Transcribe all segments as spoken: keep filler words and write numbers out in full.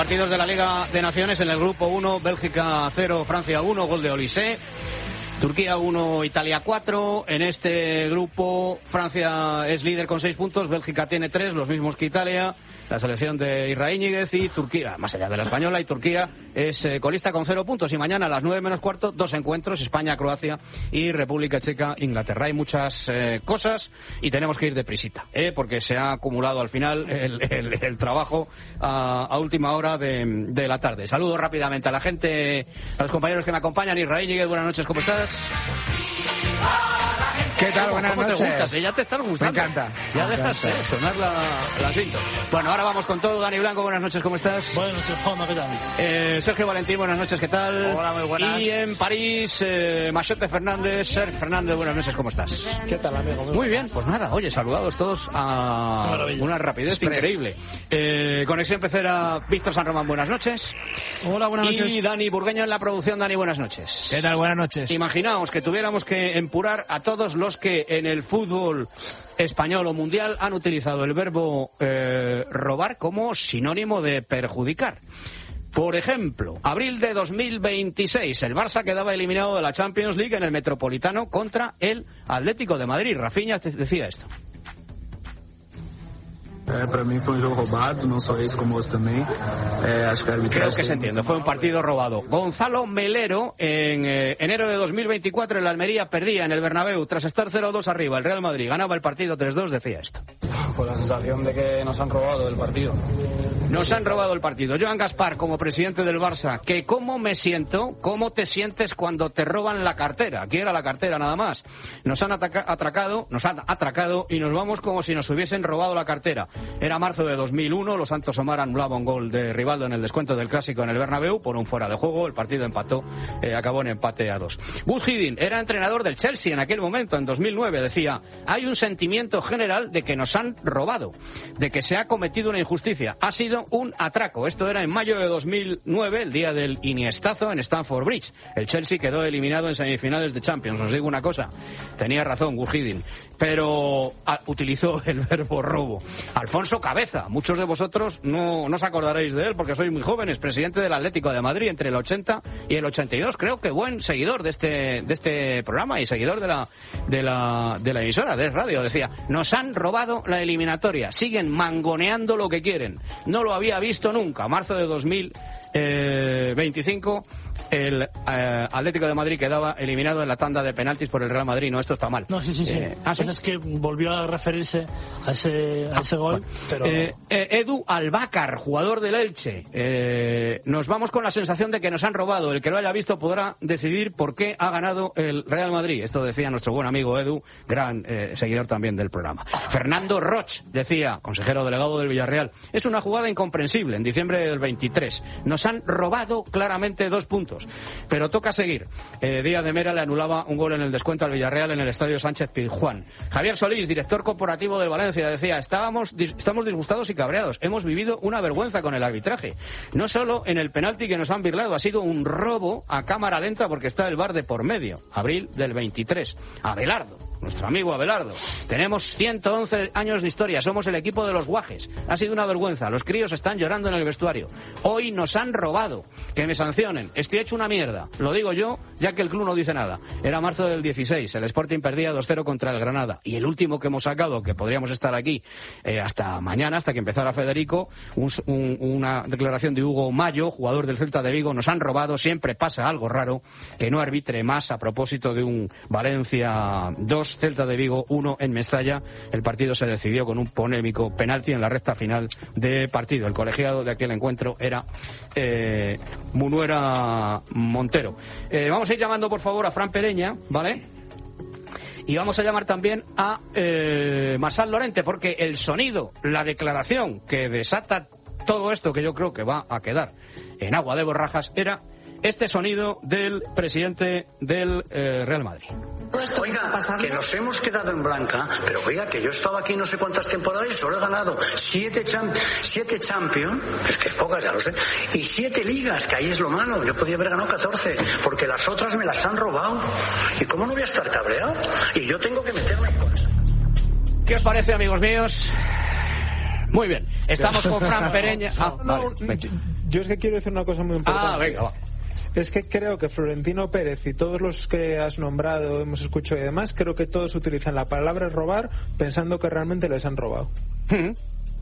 partidos de la Liga de Naciones en el grupo uno, Bélgica cero, Francia uno, gol de Olise. Turquía uno, Italia cuatro. En este grupo Francia es líder con seis puntos, Bélgica tiene tres, los mismos que Italia. La selección de Israel Íñiguez y Turquía, más allá de la española, y Turquía es eh, colista con cero puntos. Y mañana a las nueve menos cuarto, dos encuentros, España, Croacia y República Checa, Inglaterra. Hay muchas eh, cosas y tenemos que ir deprisita, ¿eh? porque se ha acumulado al final el, el, el trabajo a, a última hora de, de la tarde. Saludo rápidamente a la gente, a los compañeros que me acompañan. Israel Íñiguez, buenas noches, ¿cómo estás? ¿Qué tal? Buenas ¿Cómo noches. te gustas? ¿Eh? Ya te estás gustando. Me encanta. Ya Me dejas encanta. eh, sonar la, la cinta. Bueno, ahora vamos con todo. Dani Blanco, buenas noches, ¿cómo estás? Buenas noches, Juanma, ¿qué tal? Eh, Sergio Valentín, buenas noches, ¿qué tal? Hola, muy buenas. Y en París, eh, Machote Fernández. Sergio Fernández, buenas noches, ¿cómo estás? ¿Qué tal, amigo? Muy bien, pues nada, oye, saludados todos a maravilla. una rapidez Express. increíble. Eh, conexión Pecera, Víctor San Román, buenas noches. Hola, buenas Y noches. Dani Burgueño en la producción. Dani, buenas noches. ¿Qué tal? Buenas noches. Imaginaos que tuviéramos que empurar a todos los que en el fútbol español o mundial han utilizado el verbo eh, robar como sinónimo de perjudicar. Por ejemplo, abril de dos mil veintiséis, el Barça quedaba eliminado de la Champions League en el Metropolitano contra el Atlético de Madrid. Rafinha te decía esto. É, para mim foi um jogo roubado, não só esse como outro também. É, acho que a arbitragem... Creo que se entiende, fue un partido robado. Gonzalo Melero, en eh, enero de dos mil veinticuatro, el Almería perdía en el Bernabéu tras estar cero dos arriba. El Real Madrid ganaba el partido tres dos, decía esto. Con la sensación de que nos han robado el partido. Nos han robado el partido. Joan Gaspar, como presidente del Barça, que cómo me siento, cómo te sientes cuando te roban la cartera. Aquí era la cartera nada más. Nos han ataca- atracado, nos han atracado y nos vamos como si nos hubiesen robado la cartera. Era marzo de dos mil uno, los Santos Omar anulaba un gol de Rivaldo en el descuento del Clásico en el Bernabéu por un fuera de juego. El partido empató, eh, acabó en empate a dos. Gus Hiddink era entrenador del Chelsea en aquel momento, en dos mil nueve. Decía, hay un sentimiento general de que nos han robado, de que se ha cometido una injusticia. Ha sido un atraco. Esto era en mayo de dos mil nueve, el día del Iniestazo en Stamford Bridge. El Chelsea quedó eliminado en semifinales de Champions. Os digo una cosa, tenía razón Gus Hiddink, pero a, utilizó el verbo robo. Alfonso Cabeza, muchos de vosotros no, no os acordaréis de él porque sois muy jóvenes, presidente del Atlético de Madrid entre el ochenta y el ochenta y dos, creo que buen seguidor de este de este programa y seguidor de la de la de la emisora de radio. Decía, nos han robado la eliminatoria, siguen mangoneando lo que quieren, no lo había visto nunca. Marzo de dos mil veinticinco, el eh, Atlético de Madrid quedaba eliminado en la tanda de penaltis por el Real Madrid. No, esto está mal. No, sí, sí, sí. Eh, ¿ah, sí? Pues es que volvió a referirse a ese, a ese gol, pero... Eh, eh, Edu Albácar, jugador del Elche. Eh, nos vamos con la sensación de que nos han robado. El que lo haya visto podrá decidir por qué ha ganado el Real Madrid. Esto decía nuestro buen amigo Edu, gran eh, seguidor también del programa. Fernando Roch decía, consejero delegado del Villarreal, es una jugada incomprensible. En diciembre del veintitrés nos han robado claramente dos puntos, pero toca seguir. Eh, Díaz de Mera le anulaba un gol en el descuento al Villarreal en el Estadio Sánchez Pizjuán. Javier Solís, director corporativo del Valencia, decía, estábamos dis- estamos disgustados y cabreados. Hemos vivido una vergüenza con el arbitraje. No solo en el penalti que nos han birlado, ha sido un robo a cámara lenta porque está el V A R de por medio. Abril del veintitrés. Abelardo, nuestro amigo Abelardo. Tenemos ciento once años de historia, somos el equipo de los guajes. Ha sido una vergüenza, los críos están llorando en el vestuario. Hoy nos han robado. Que me sancionen. Estoy hecho una mierda. Lo digo yo, ya que el club no dice nada. Era marzo del dieciséis, el Sporting perdía dos cero contra el Granada. Y el último que hemos sacado, que podríamos estar aquí eh, hasta mañana, hasta que empezara Federico, un, un, una declaración de Hugo Mayo, jugador del Celta de Vigo, nos han robado, siempre pasa algo raro, que no arbitre más a propósito de un Valencia dos, Celta de Vigo uno en Mestalla. El partido se decidió con un polémico penalti en la recta final de partido. El colegiado de aquel encuentro era eh, Munuera Montero. Eh, vamos a ir llamando por favor a Fran Pereña, ¿vale? Y vamos a llamar también a eh, Masal Lorente, porque el sonido, la declaración que desata todo esto, que yo creo que va a quedar en agua de borrajas, era este sonido del presidente del eh, Real Madrid. Oiga, que nos hemos quedado en blanca, pero oiga, que yo he estado aquí no sé cuántas temporadas y solo he ganado siete, champ siete Champions, es que es poca, ya lo sé, y siete ligas, que ahí es lo malo. Yo podía haber ganado catorce, porque las otras me las han robado. ¿Y cómo no voy a estar cabreado? Y yo tengo que meterme con eso. ¿Qué os parece, amigos míos? Muy bien, estamos con Fran Pereña. Ah, no, vale, yo, yo es que quiero decir una cosa muy importante. Ah, venga, va. Es que creo que Florentino Pérez y todos los que has nombrado, hemos escuchado y demás, creo que todos utilizan la palabra robar pensando que realmente les han robado. Mm.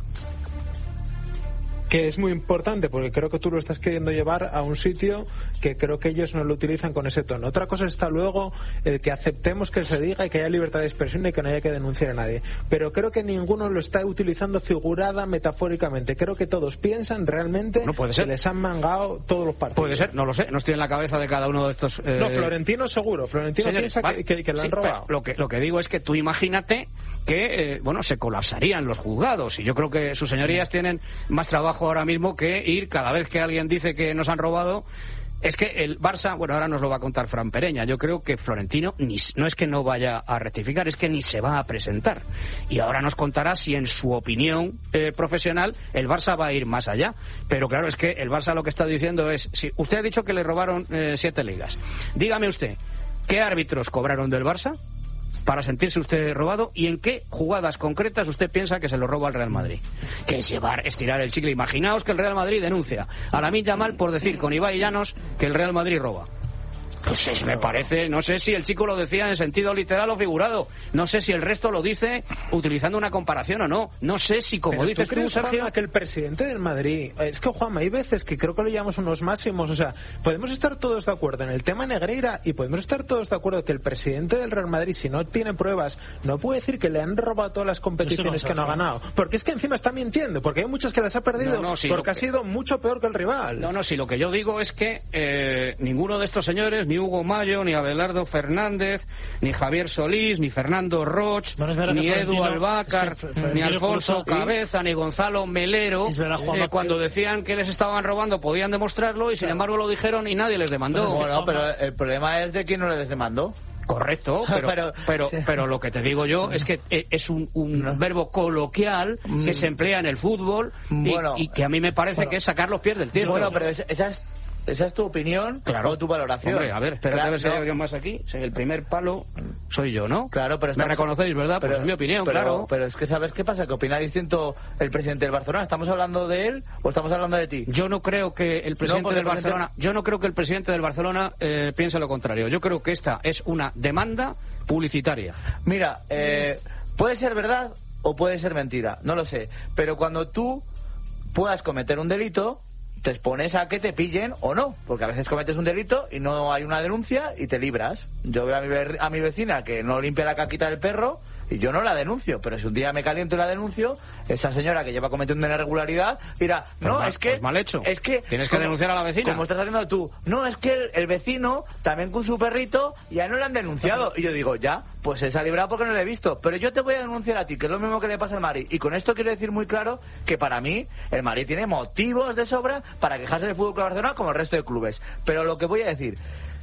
Que es muy importante porque creo que tú lo estás queriendo llevar a un sitio que creo que ellos no lo utilizan con ese tono. Otra cosa está luego el que aceptemos que se diga y que haya libertad de expresión y que no haya que denunciar a nadie. Pero creo que ninguno lo está utilizando figurada, metafóricamente. Creo que todos piensan realmente no, puede ser. que les han mangado todos los partidos. Puede ser, no lo sé, no estoy en la cabeza de cada uno de estos... Eh... No, Florentino seguro. Florentino Señores, piensa vale. que, que, que le sí, han robado. Lo que, lo que digo es que tú imagínate que, eh, bueno, se colapsarían los juzgados. Y yo creo que sus señorías tienen más trabajo ahora mismo que ir cada vez que alguien dice que nos han robado. Es que el Barça, bueno, ahora nos lo va a contar Fran Pereña, yo creo que Florentino ni, no es que no vaya a rectificar, es que ni se va a presentar. Y ahora nos contará si en su opinión eh, profesional el Barça va a ir más allá. Pero claro, es que el Barça lo que está diciendo es, si usted ha dicho que le robaron eh, siete ligas, dígame usted, ¿qué árbitros cobraron del Barça para sentirse usted robado y en qué jugadas concretas usted piensa que se lo roba al Real Madrid? Que es llevar, estirar el chicle. Imaginaos que el Real Madrid denuncia a Lamine Yamal por decir con Ibai Llanos que el Real Madrid roba. Pues es, me parece, no sé si el chico lo decía en sentido literal o figurado. No sé si el resto lo dice utilizando una comparación o no. No sé si, como Pero dices tú, crees, tú, Sergio... Juanma, que el presidente del Madrid... Es que, Juanma, hay veces que creo que lo llevamos unos máximos. O sea, podemos estar todos de acuerdo en el tema Negreira y podemos estar todos de acuerdo que el presidente del Real Madrid, si no tiene pruebas, no puede decir que le han robado todas las competiciones que no ha ganado. Porque es que encima está mintiendo. Porque hay muchas que las ha perdido no, no, sí, porque que... ha sido mucho peor que el rival. No, no, sí, lo que yo digo es que eh, ninguno de estos señores, ni Hugo Mayo, ni Abelardo Fernández, ni Javier Solís, ni Fernando Roch, no ni Edu Albácar, es que, ni Alfonso Curso, Cabeza, ni Gonzalo Melero, verdad, Juanma, eh, cuando decían que les estaban robando podían demostrarlo y sin claro. embargo lo dijeron y nadie les demandó. Bueno, pero el problema es de quién no les demandó. Correcto, pero pero, pero, sí. pero lo que te digo yo es que es un, un no. verbo coloquial que sí. se emplea en el fútbol y, bueno, y que a mí me parece bueno, que es sacar los pies del tiesto. Bueno, pero esa es... ¿Esa es tu opinión claro. o tu valoración? Hombre, a ver, espérate claro, a ver si no. hay alguien más aquí. El primer palo soy yo, ¿no? Claro, pero... Me reconocéis, ¿verdad? Pero, pues es mi opinión, pero, claro. Pero es que ¿sabes qué pasa? Que opina distinto el presidente del Barcelona. ¿Estamos hablando de él o estamos hablando de ti? Yo no creo que el presidente no, del Barcelona... Presidente... Yo no creo que el presidente del Barcelona eh, piense lo contrario. Yo creo que esta es una demanda publicitaria. Mira, eh, puede ser verdad o puede ser mentira, no lo sé. Pero cuando tú puedas cometer un delito... te expones a que te pillen o no, porque a veces cometes un delito y no hay una denuncia y te libras. Yo veo a mi, a mi vecina que no limpia la caquita del perro y yo no la denuncio, pero si un día me caliento y la denuncio, esa señora que lleva cometiendo una irregularidad dirá, no, pues es que... Pues mal hecho. Es que tienes que como, denunciar a la vecina. Como estás haciendo tú. No, es que el, el vecino, también con su perrito, ya no le han denunciado. Y yo digo, ya, pues se ha librado porque no lo he visto. Pero yo te voy a denunciar a ti, que es lo mismo que le pasa al Madrid. Y con esto quiero decir muy claro que para mí el Madrid tiene motivos de sobra para quejarse del Fútbol Club Barcelona como el resto de clubes. Pero lo que voy a decir,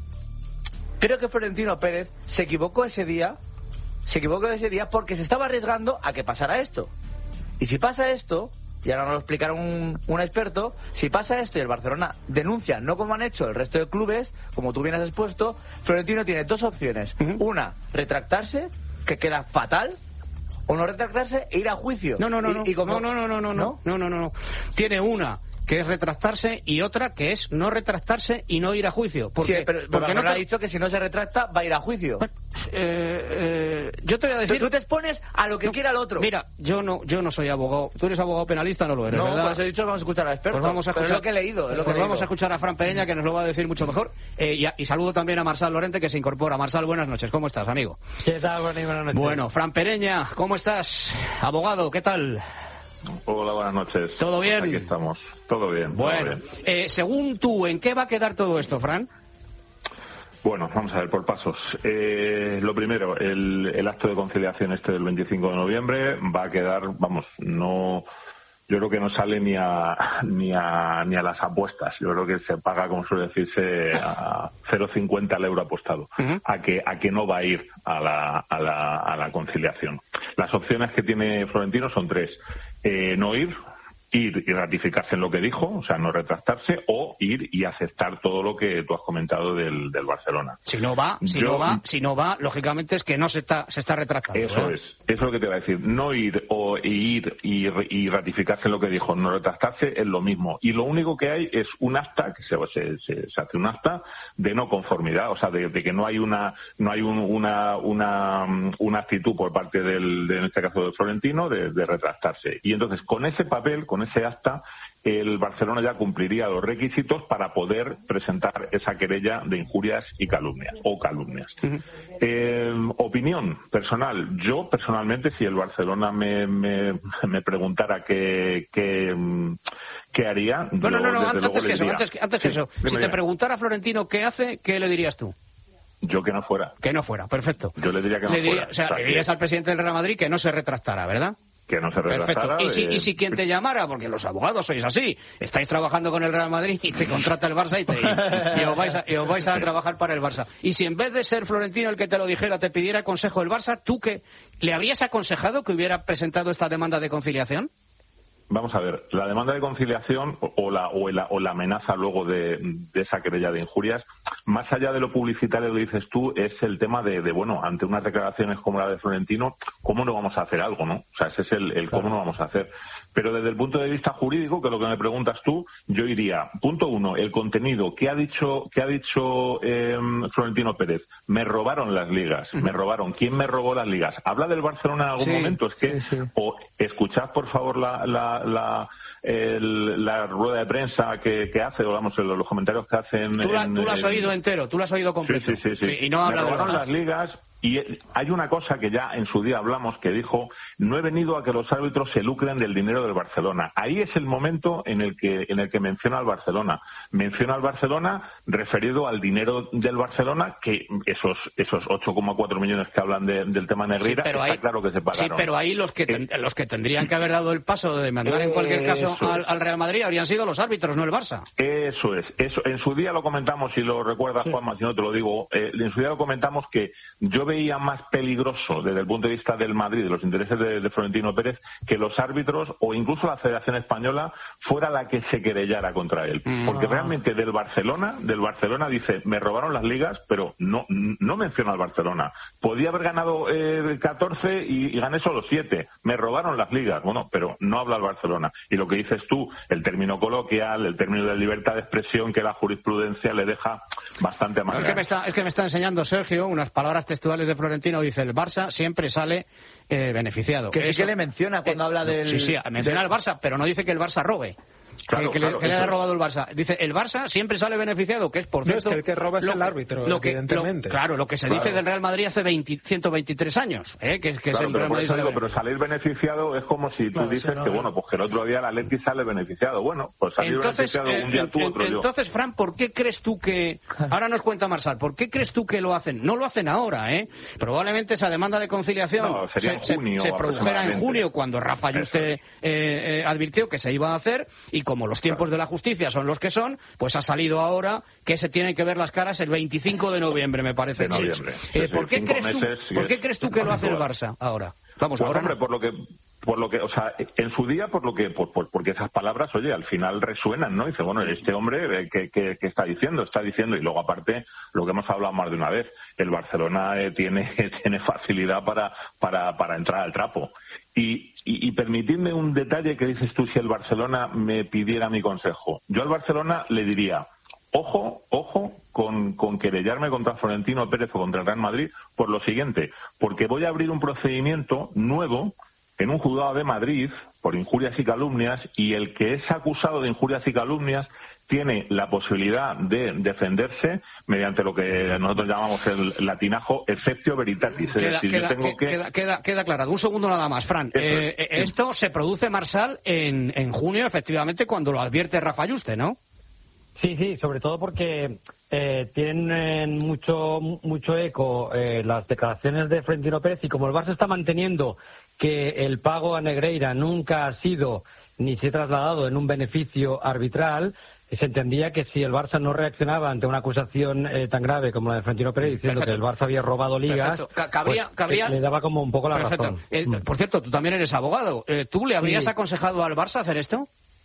creo que Florentino Pérez se equivocó ese día, se equivocó ese día porque se estaba arriesgando a que pasara esto. Y si pasa esto, y ahora nos lo explicará un, un experto, si pasa esto y el Barcelona denuncia, no como han hecho el resto de clubes, como tú bien has expuesto, Florentino tiene dos opciones. Uh-huh. Una, retractarse, que queda fatal, o no retractarse e ir a juicio. No, no, no, y, no. Y como... no, no, no, no, no, no, no, no, no, no. Tiene una que es retractarse y otra que es no retractarse y no ir a juicio. Porque, sí, pero porque no te... ha dicho que si no se retracta va a ir a juicio. Bueno, eh, eh, yo te voy a decir... Tú, tú te expones a lo que no, quiera el otro. Mira, yo no yo no soy abogado. ¿Tú eres abogado penalista? No lo eres, no, ¿verdad? No, pues he dicho que vamos a escuchar al experto. Pues vamos a escuchar... Pero es lo que he leído. Es lo pues que vamos leído. a escuchar a Fran Pereña, que nos lo va a decir mucho mejor. Eh, y, a, y saludo también a Marsal Lorente, que se incorpora. Marsal, buenas noches. ¿Cómo estás, amigo? ¿Qué tal? Buenas noches. Bueno, Fran Pereña, ¿cómo estás? Abogado, ¿qué tal? Hola, buenas noches. ¿Todo bien? Aquí estamos. Todo bien. Bueno, todo bien. Eh, según tú, ¿en qué va a quedar todo esto, Fran? Bueno, vamos a ver por pasos. Eh, lo primero, el, el acto de conciliación este del veinticinco de noviembre va a quedar, vamos, no... Yo creo que no sale ni a, ni a ni a las apuestas. Yo creo que se paga, como suele decirse, a cero coma cincuenta el euro apostado. Uh-huh. A que a que no va a ir a la, a la, a la conciliación. Las opciones que tiene Florentino son tres. Eh, no ir, ir y ratificarse en lo que dijo, o sea, no retractarse, o ir y aceptar todo lo que tú has comentado del, del Barcelona. Si no va, si Yo, no va, si no va, lógicamente es que no se está se está retractando. Eso ¿verdad? es, eso es lo que te iba a decir. No ir o ir y, y ratificarse en lo que dijo, no retractarse es lo mismo. Y lo único que hay es un acta, que se, se, se, se hace un acta de no conformidad, o sea, de, de que no hay una no hay un, una, una una actitud por parte del, de, en este caso del Florentino, de, de retractarse. Y entonces, con ese papel, con ese acta, el Barcelona ya cumpliría los requisitos para poder presentar esa querella de injurias y calumnias, o calumnias. Uh-huh. Eh, opinión personal. Yo, personalmente, si el Barcelona me, me, me preguntara qué, qué, qué haría... No, no, no, no, antes, luego que le eso, diría, antes que, antes que sí, eso. Si te ya. preguntara Florentino qué hace, ¿qué le dirías tú? Yo que no fuera. Que no fuera, perfecto. Yo le diría que no le diría, fuera. O sea, o sea, le dirías que... al presidente del Real Madrid que no se retractara, ¿verdad? Que no se retractara. Perfecto. Y si, eh... y si quien te llamara, porque los abogados sois así, estáis trabajando con el Real Madrid y te contrata el Barça y, te, y, os, vais a, y os vais a trabajar para el Barça. Y si en vez de ser Florentino el que te lo dijera, te pidiera consejo el Barça, ¿tú qué? ¿Le habrías aconsejado que hubiera presentado esta demanda de conciliación? Vamos a ver, la demanda de conciliación o, o, la, o, la, o la amenaza luego de, de esa querella de injurias, más allá de lo publicitario que dices tú, es el tema de, de, bueno, ante unas declaraciones como la de Florentino, ¿cómo no vamos a hacer algo, no? O sea, ese es el, el cómo no vamos a hacer. Pero desde el punto de vista jurídico, que es lo que me preguntas tú, yo iría, punto uno, el contenido. ¿Qué ha dicho, qué ha dicho eh, Florentino Pérez? Me robaron las ligas, uh-huh. me robaron. ¿Quién me robó las ligas? ¿Habla del Barcelona en algún sí, momento? Es que, sí, sí. o escuchad por favor la, la, la, el, la rueda de prensa que, que hace, o vamos, los, los comentarios que hacen. Tú, la, en, tú lo has en... oído entero, tú lo has oído completo. Sí, sí, sí. sí. sí y no habla me de robaron las ligas. Y hay una cosa que ya en su día hablamos, que dijo, no he venido a que los árbitros se lucren del dinero del Barcelona. Ahí es el momento en el que en el que menciona al Barcelona. Menciona al Barcelona referido al dinero del Barcelona, que esos esos ocho coma cuatro millones que hablan de, del tema Negreira, sí, está ahí, claro que se pagaron. Sí, pero ahí los que ten, eh, los que tendrían que haber dado el paso de demandar en cualquier caso al, al Real Madrid habrían sido los árbitros, no el Barça. Eso es. Eso, en su día lo comentamos, si lo recuerdas, sí. Juanma, si no te lo digo, eh, en su día lo comentamos que yo veía más peligroso desde el punto de vista del Madrid, de los intereses de, de Florentino Pérez, que los árbitros o incluso la Federación Española fuera la que se querellara contra él. Porque no. realmente del Barcelona, del Barcelona dice, me robaron las ligas, pero no no menciona al Barcelona. Podía haber ganado eh, catorce y, y gané solo siete. Me robaron las ligas. Bueno, pero no habla al Barcelona. Y lo que dices tú, el término coloquial, el término de libertad de expresión que la jurisprudencia le deja bastante más. Es que me está, es que me está enseñando Sergio unas palabras textuales de Florentino. Dice, el Barça siempre sale eh, beneficiado. Que sí Eso, que le menciona cuando eh, habla del... Sí, sí, menciona al Barça, pero no dice que el Barça robe. Claro, que, claro, le, que le haya robado el Barça. Dice, el Barça siempre sale beneficiado, que es por cierto... No, es que el que roba es lo, el árbitro, lo que, evidentemente. Lo, claro, lo que se claro. dice del Real Madrid hace veinte, ciento veintitrés años, ¿eh? que, que claro, es el pero, Real Madrid digo, sale pero salir beneficiado es como si tú claro, dices no, que, no. bueno, pues que el otro día el Atleti sale beneficiado. Bueno, pues salir entonces, beneficiado un día eh, tú, otro yo. Entonces, Fran, ¿por qué crees tú que... Ahora nos cuenta Marsal, ¿por qué crees tú que lo hacen? No lo hacen ahora, ¿eh? Probablemente esa demanda de conciliación no, sería se, en junio, se, se produjera en junio, cuando Rafa Yuste eh, eh, advirtió que se iba a hacer, y como los tiempos claro. de la justicia son los que son, pues ha salido ahora que se tienen que ver las caras el veinticinco de noviembre, me parece. De noviembre. Eh, ¿por, qué crees tú, ¿Por qué crees tú que lo hace el Barça ahora? Vamos, pues, ahora hombre, no. por lo que por lo que, o sea, en su día, por lo que, por, por, porque esas palabras, oye, al final resuenan, ¿no? Dice, bueno, este hombre, ¿qué, qué, qué está diciendo? Está diciendo, y luego aparte, lo que hemos hablado más de una vez, el Barcelona eh, tiene, tiene facilidad para, para, para entrar al trapo. Y, y, y permitidme un detalle que dices tú, si el Barcelona me pidiera mi consejo. Yo al Barcelona le diría, ojo, ojo, con, con querellarme contra Florentino Pérez o contra el Real Madrid, por lo siguiente, porque voy a abrir un procedimiento nuevo en un juzgado de Madrid por injurias y calumnias, y el que es acusado de injurias y calumnias tiene la posibilidad de defenderse mediante lo que nosotros llamamos el latinajo exceptio veritatis. Es queda, decir, queda, yo tengo que... queda, queda, queda aclarado. Un segundo nada más, Fran. Eh, eh, esto se produce, Marsal, en, en junio, efectivamente, cuando lo advierte Rafa Yuste, ¿no? Sí, sí, sobre todo porque eh, tienen mucho mucho eco eh, las declaraciones de Florentino Pérez, y como el Barça está manteniendo que el pago a Negreira nunca ha sido ni se ha trasladado en un beneficio arbitral, se entendía que si el Barça no reaccionaba ante una acusación eh, tan grave como la de Florentino Pérez diciendo Perfecto. que el Barça había robado ligas, cabría, pues, cabría... le daba como un poco la Perfecto. razón. Eh, por cierto, tú también eres abogado. Eh, ¿Tú le habrías sí. aconsejado al Barça hacer esto?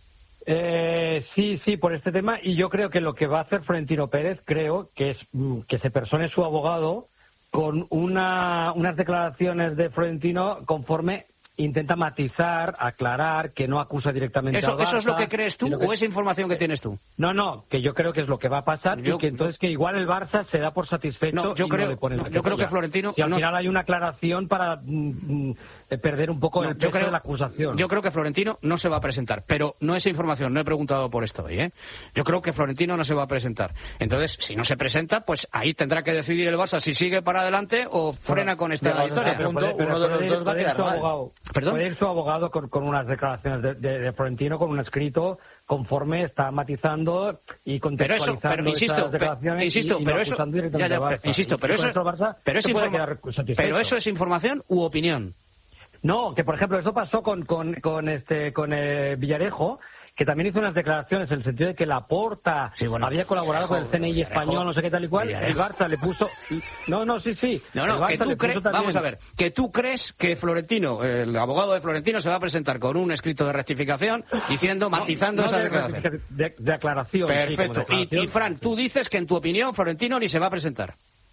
Eh, sí, sí, por este tema, y yo creo que lo que va a hacer Florentino Pérez, creo que es mm, que se persone su abogado con una, unas declaraciones de Florentino conforme intenta matizar, aclarar, que no acusa directamente ¿Eso, al Barça. ¿Eso es lo que crees tú o es información que tienes tú? No, no, que yo creo que es lo que va a pasar yo, y que entonces que igual el Barça se da por satisfecho no, yo y creo, no le pone no, Yo creo que Florentino... Y al no, final hay una aclaración para mm, perder un poco no, el peso creo, de la acusación. Yo creo que Florentino no se va a presentar, pero no es información, no he preguntado por esto hoy, ¿eh? Yo creo que Florentino no se va a presentar. Entonces, si no se presenta, pues ahí tendrá que decidir el Barça si sigue para adelante o frena bueno, con esta ya, historia. Pero puede, pero uno de los dos va a quedar mal. Abogado, ¿Perdón? Puede ir su abogado Con, con unas declaraciones de, de, de Florentino, con un escrito conforme está matizando y contextualizando pero eso, pero, insisto, esas declaraciones insisto, y, y pero no eso, ya, ya, Barça. Insisto, pero eso, Barça pero, es informa pero eso es información u opinión. No, que por ejemplo eso pasó con con, con este con eh, Villarejo, que también hizo unas declaraciones en el sentido de que Laporta sí, bueno, había colaborado Villarejo, con el C N I Villarejo, español, no sé qué tal y cual. Villarejo. El Barça le puso... No, no, sí, sí. No, no, que tú crees... Vamos a ver, que tú crees que Florentino, el abogado de Florentino, se va a presentar con un escrito de rectificación diciendo, no, matizando no esa de declaración. De, de aclaración. Perfecto. Sí, declaración. Y, y Fran, tú dices que en tu opinión Florentino ni se va a presentar.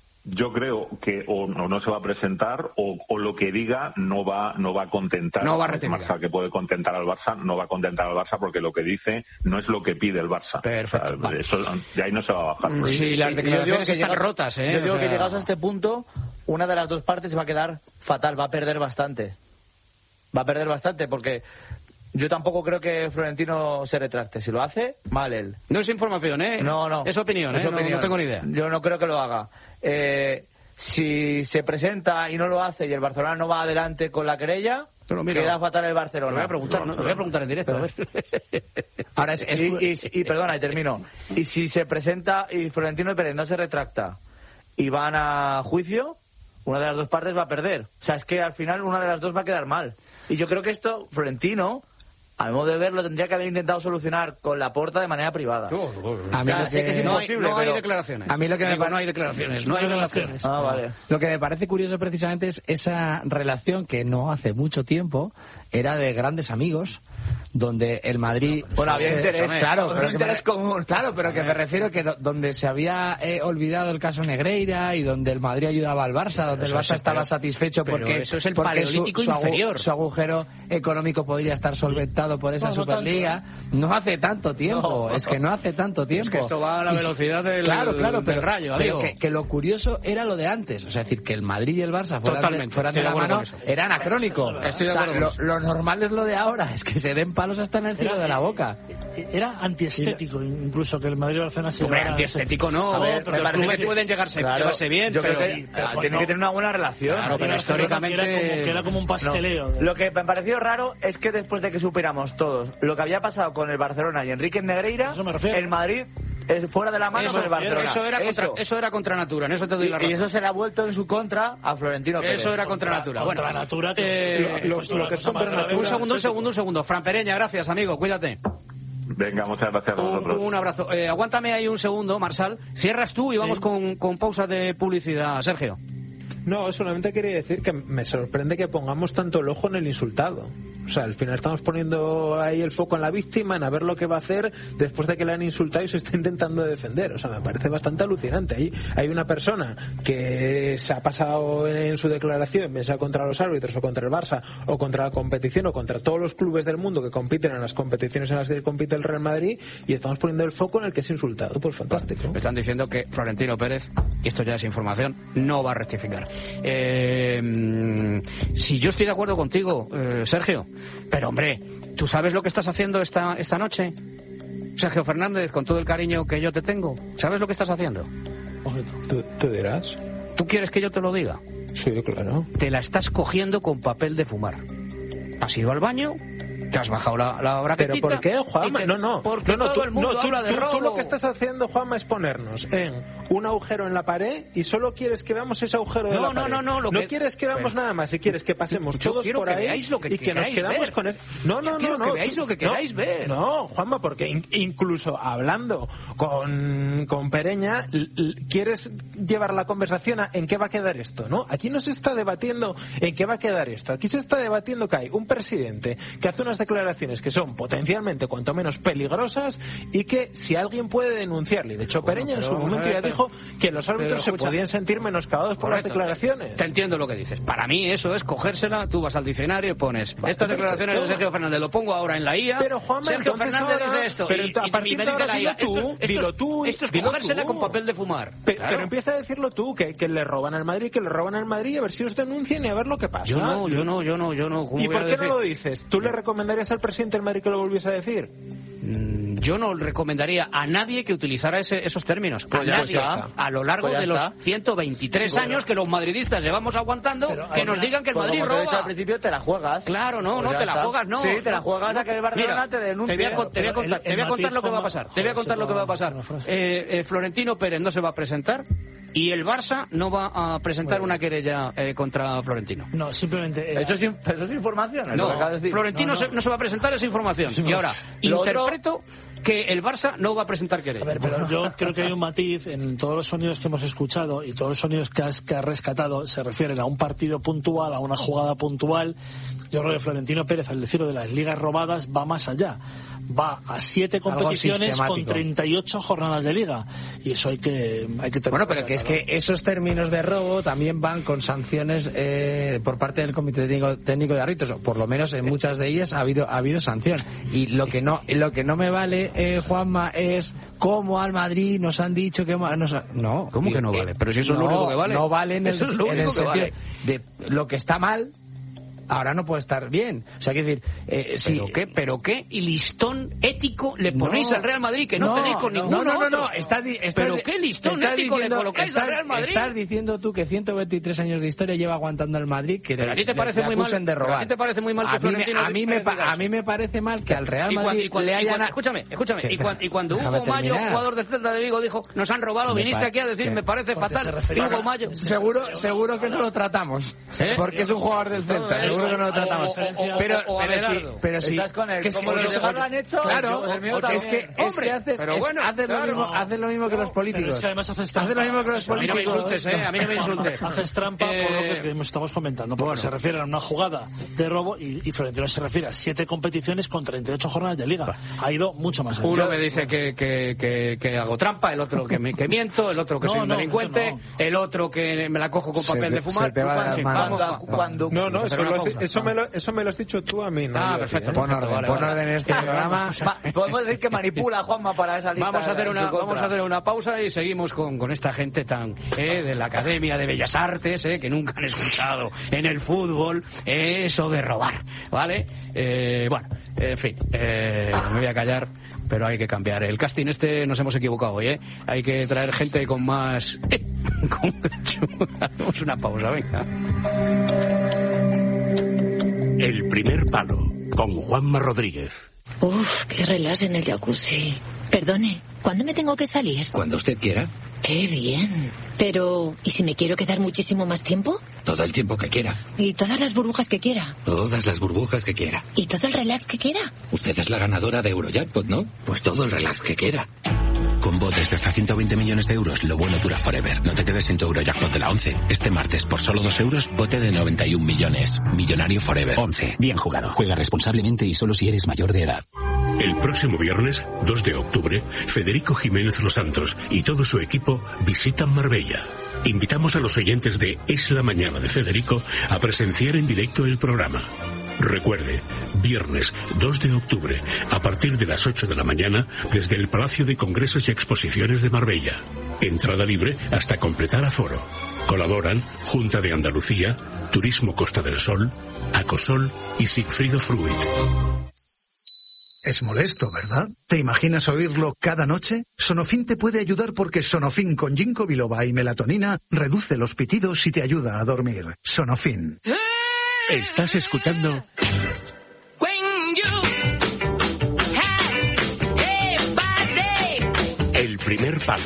Yo creo que o no, no se va a presentar o, o lo que diga no va no va a contentar no va a al Barça, que puede contentar al Barça, no va a contentar al Barça porque lo que dice no es lo que pide el Barça. Perfecto. O sea, eso, de ahí no se va a bajar. Sí, las declaraciones están llegado, rotas, ¿eh? Yo digo o sea... que llegados a este punto, una de las dos partes va a quedar fatal, va a perder bastante. Va a perder bastante porque... Yo tampoco creo que Florentino se retracte. Si lo hace, mal él. No es información, ¿eh? No, no. Es opinión, ¿eh? Es opinión. No, no tengo ni idea. Yo no creo que lo haga. Eh, si se presenta y no lo hace y el Barcelona no va adelante con la querella, queda fatal el Barcelona. Lo voy a preguntar, no, lo voy a preguntar en directo. A ver. Ahora es, es... Y, y, y perdona, y termino. Y si se presenta y Florentino Pérez no se retracta y van a juicio, una de las dos partes va a perder. O sea, es que al final una de las dos va a quedar mal. Y yo creo que esto, Florentino... Al modo de verlo, tendría que haber intentado solucionar con Laporta de manera privada. A mí o sea, lo que... sé que es imposible, no hay, no hay pero... declaraciones. A mí lo que Digo, me... no hay declaraciones. No hay declaraciones. Ah, vale. Lo que me parece curioso precisamente es esa relación que no hace mucho tiempo era de grandes amigos, donde el Madrid... Bueno, había se, interés, claro, había pero interés me, común. Claro, pero que me refiero que do, donde se había eh, olvidado el caso Negreira y donde el Madrid ayudaba al Barça, donde el Barça estaba satisfecho porque, eso es el porque su, paleolítico su, inferior. su agujero económico podría estar solventado por esa no, no Superliga. tanto. No hace tanto tiempo, No. es que no hace tanto tiempo. Es que esto va a la velocidad del, claro, claro, del pero, rayo. Pero que, que lo curioso era lo de antes, o sea, es decir, que el Madrid y el Barça fueran de, fueran de la mano, era anacrónico. Estoy de o sea, acuerdo lo, con eso. lo normal es lo de ahora, es que se den palos hasta en el cielo de la boca. Era antiestético incluso que el Madrid y el Barcelona se Hombre, llevaran- antiestético no. A ver, Los clubes pueden llegarse, Claro, llevarse bien, yo pero... creo que pero ah, no. tienen que tener una buena relación. Claro, pero Era históricamente... que era como, que era como un pasteleo. No. Lo que me pareció raro es que después de que superamos todos lo que había pasado con el Barcelona y Enrique Negreira, Eso me refiero. el Madrid es fuera de la mano Eso, con el Barcelona. eso, era contra, Eso. eso era contra natura, en eso te doy la Y, razón. y eso se le ha vuelto en su contra a Florentino Pérez. Eso era contra natura. Bueno, Contra natura, tío, eh, sí, lo- pues, lo una que es cosa contra más grave. natura- un segundo, un segundo, un segundo. Fran Pereña, gracias, amigo, cuídate. Venga, muchas gracias a Un, vosotros. un abrazo. Eh, aguántame ahí un segundo, Marsal. Cierras tú y vamos con, con pausa de publicidad, Sergio. No, solamente quería decir que me sorprende que pongamos tanto el ojo en el insultado. O sea, al final estamos poniendo ahí el foco en la víctima, en a ver lo que va a hacer después de que le han insultado y se está intentando defender. O sea, me parece bastante alucinante. Ahí hay una persona que se ha pasado en su declaración, bien sea contra los árbitros o contra el Barça o contra la competición o contra todos los clubes del mundo que compiten en las competiciones en las que compite el Real Madrid, y estamos poniendo el foco en el que es insultado. Pues fantástico. Me están diciendo que Florentino Pérez, y esto ya es información, no va a rectificar. Eh, mm, si yo estoy de acuerdo contigo, eh, Sergio, pero hombre, ¿tú sabes lo que estás haciendo esta, esta noche? Sergio Fernández, con todo el cariño que yo te tengo, ¿sabes lo que estás haciendo? ¿Tú, tú dirás? ¿Tú quieres que yo te lo diga? Sí, claro. Te la estás cogiendo con papel de fumar. Has ido al baño, te has bajado la, la braquetita. ¿Pero por qué, Juanma? Te, no, no. Porque no, no, todo tú, el mundo no, tú, habla de tú, robo. Tú lo que estás haciendo, Juanma, es ponernos en un agujero en la pared y solo quieres que veamos ese agujero de no, la no, pared. No, no, no. No que... quieres que veamos Pero... nada más. Si quieres que pasemos Yo todos por que ahí lo que y que nos quedamos ver. con él. No, no, Yo no, no. que veáis lo que queráis no, ver. No, Juanma, porque in, incluso hablando con, con Pereña, l, l, quieres llevar la conversación a en qué va a quedar esto, ¿no? Aquí no se está debatiendo en qué va a quedar esto. Aquí se está debatiendo que hay un presidente que hace unas declaraciones que son potencialmente cuanto menos peligrosas y que si alguien puede denunciarle. De hecho, bueno, Pereña en su momento ya dijo que los árbitros se podían sentir menoscabados por las declaraciones. Te entiendo lo que dices. Para mí eso es cogérsela, tú vas al diccionario y pones vale, estas declaraciones de Sergio Fernández, lo pongo ahora en la I A. Pero Juanma, Sergio Fernández ahora, dice esto pero y, a partir y de ahora la I A. dilo tú, esto, esto, dilo tú, esto es dilo cogérsela tú. con papel de fumar. Pero, claro. pero empieza a decirlo tú, que, que le roban al Madrid, que le roban al Madrid, a ver si os denuncian y a ver lo que pasa. Yo no, yo no, yo no, yo no. ¿Y por qué no lo dices? ¿Tú le recomendarías al presidente del Madrid que lo volviese a decir? Mm, yo no recomendaría a nadie que utilizara ese, esos términos. Pues a ya, nadie. pues A lo largo pues de los está. ciento veintitrés sí, años bueno. que los madridistas llevamos aguantando, pero, que nos digan que el pues Madrid como roba. Te he dicho al principio te la juegas. Claro, no, pues no te la está. juegas, no. Sí, te la no, juegas no, a que el Barcelona mira, te denuncie. Te voy a, te voy a contar, el, te voy a contar lo que va a pasar. Te voy a contar lo que va a pasar. Eh, eh, Florentino Pérez no se va a presentar. Y el Barça no va a presentar bueno. una querella eh, contra Florentino. No, simplemente... Eh, ¿Eso, es, ¿Eso es información? No, Florentino no, no. Se, no se va a presentar esa información. Sí, y ahora, interpreto otro... que el Barça no va a presentar querella. A ver, pero yo creo que hay un matiz en todos los sonidos que hemos escuchado y todos los sonidos que has, que has rescatado se refieren a un partido puntual, a una jugada puntual. Yo creo que Florentino Pérez, al decirlo de las ligas robadas, va más allá. Va a siete competiciones con treinta y ocho jornadas de liga. Y eso hay que hay que tener. Bueno, pero que es que esos términos de robo también van con sanciones eh, por parte del Comité Técnico, técnico de Árbitros. O por lo menos en muchas de ellas ha habido ha habido sanción. Y lo que no lo que no me vale, eh, Juanma, es cómo al Madrid nos han dicho que... Nos ha... No. ¿Cómo que no vale? Pero si eso no, es lo único que vale. No vale en el, eso es lo en único el sentido vale. de lo que está mal. Ahora no puede estar bien. O sea, hay que decir... Eh, si, ¿Pero qué? ¿Pero qué? ¿Y listón ético le ponéis no, al Real Madrid que no, no tenéis con no, ninguno no, no, otro? No, no, estás, estás, ¿Pero qué listón ético diciendo, le colocáis estás, al Real Madrid? Estás diciendo tú que ciento veintitrés años de historia lleva aguantando el Madrid que ¿Pero le, a ti te parece le, muy le mal? de robar. ¿A ti te parece muy mal que a mí, Florentino a mí, me, pa, a mí me parece mal que al Real Madrid y cuando, y cuando, le hayan... y cuando, escúchame, escúchame. Y cuando, y cuando Hugo Mayo, jugador del Celta de Vigo, dijo, nos han robado, me viniste aquí a decir, me parece fatal. Hugo Mayo. Seguro, seguro que no lo tratamos. ¿Eh? Porque es un jugador del Celta, seguro que no lo tratamos. Pero, pero sí, pero sí. Estás con él. Que es como que los eso, demás lo han hecho, claro, es que, es que haces, pero bueno, haces, claro, lo mismo, haces lo mismo que los políticos. Es que además haces haces lo mismo que los políticos. A mí no me insultes, eh, a mí no me insultes. Haces trampa eh, por lo que estamos comentando, porque bueno. se refiere a una jugada de robo y, y Florentino se refiere a siete competiciones con treinta y ocho jornadas de liga. Ha ido mucho más allá. Uno me dice que, que, que, que hago trampa, el otro que, me, que miento, el otro que no, soy un no, delincuente, no. el otro que me la cojo con papel se, de fumar. Se te va cuando, vamos, cuando, cuando, no, no, eso, lo has, eso, me lo, eso me lo has dicho tú a mí. No ah, perfecto. Pon orden, vale, pon vale. orden en este programa. Podemos decir que manipula a Juanma para esa lista. Vamos a hacer una, vamos a hacer una pausa y seguimos con, con esta gente tan eh, de la Academia de Bellas Artes, eh, que nunca han escuchado en el fútbol eh, eso de robar, ¿vale? Eh, bueno, en fin, eh, me voy a callar, pero hay que cambiar. El casting este nos hemos equivocado hoy, ¿eh? Hay que traer gente con más... Eh, con... Hacemos una pausa, venga. El primer palo, con Juanma Rodríguez. Uf, qué relax en el jacuzzi. Perdone, ¿cuándo me tengo que salir? Cuando usted quiera. Qué bien. Pero, ¿y si me quiero quedar muchísimo más tiempo? Todo el tiempo que quiera. ¿Y todas las burbujas que quiera? Todas las burbujas que quiera. ¿Y todo el relax que quiera? Usted es la ganadora de Eurojackpot, ¿no? Pues todo el relax que quiera. Con botes de hasta ciento veinte millones de euros, lo bueno dura forever. No te quedes sin tu Eurojackpot de la once. Este martes, por solo dos euros, bote de noventa y un millones. Millonario forever. once. Bien jugado. Juega responsablemente y solo si eres mayor de edad. El próximo viernes, dos de octubre, Federico Jiménez Los Santos y todo su equipo visitan Marbella. Invitamos a los oyentes de Es la Mañana de Federico a presenciar en directo el programa. Recuerde, viernes dos de octubre, a partir de las ocho de la mañana, desde el Palacio de Congresos y Exposiciones de Marbella. Entrada libre hasta completar aforo. Colaboran Junta de Andalucía, Turismo Costa del Sol, Acosol y Sigfrido Fruit. Es molesto, ¿verdad? ¿Te imaginas oírlo cada noche? Sonofin te puede ayudar porque Sonofin con ginkgo biloba y melatonina reduce los pitidos y te ayuda a dormir. Sonofin. Estás escuchando... When you primer palo.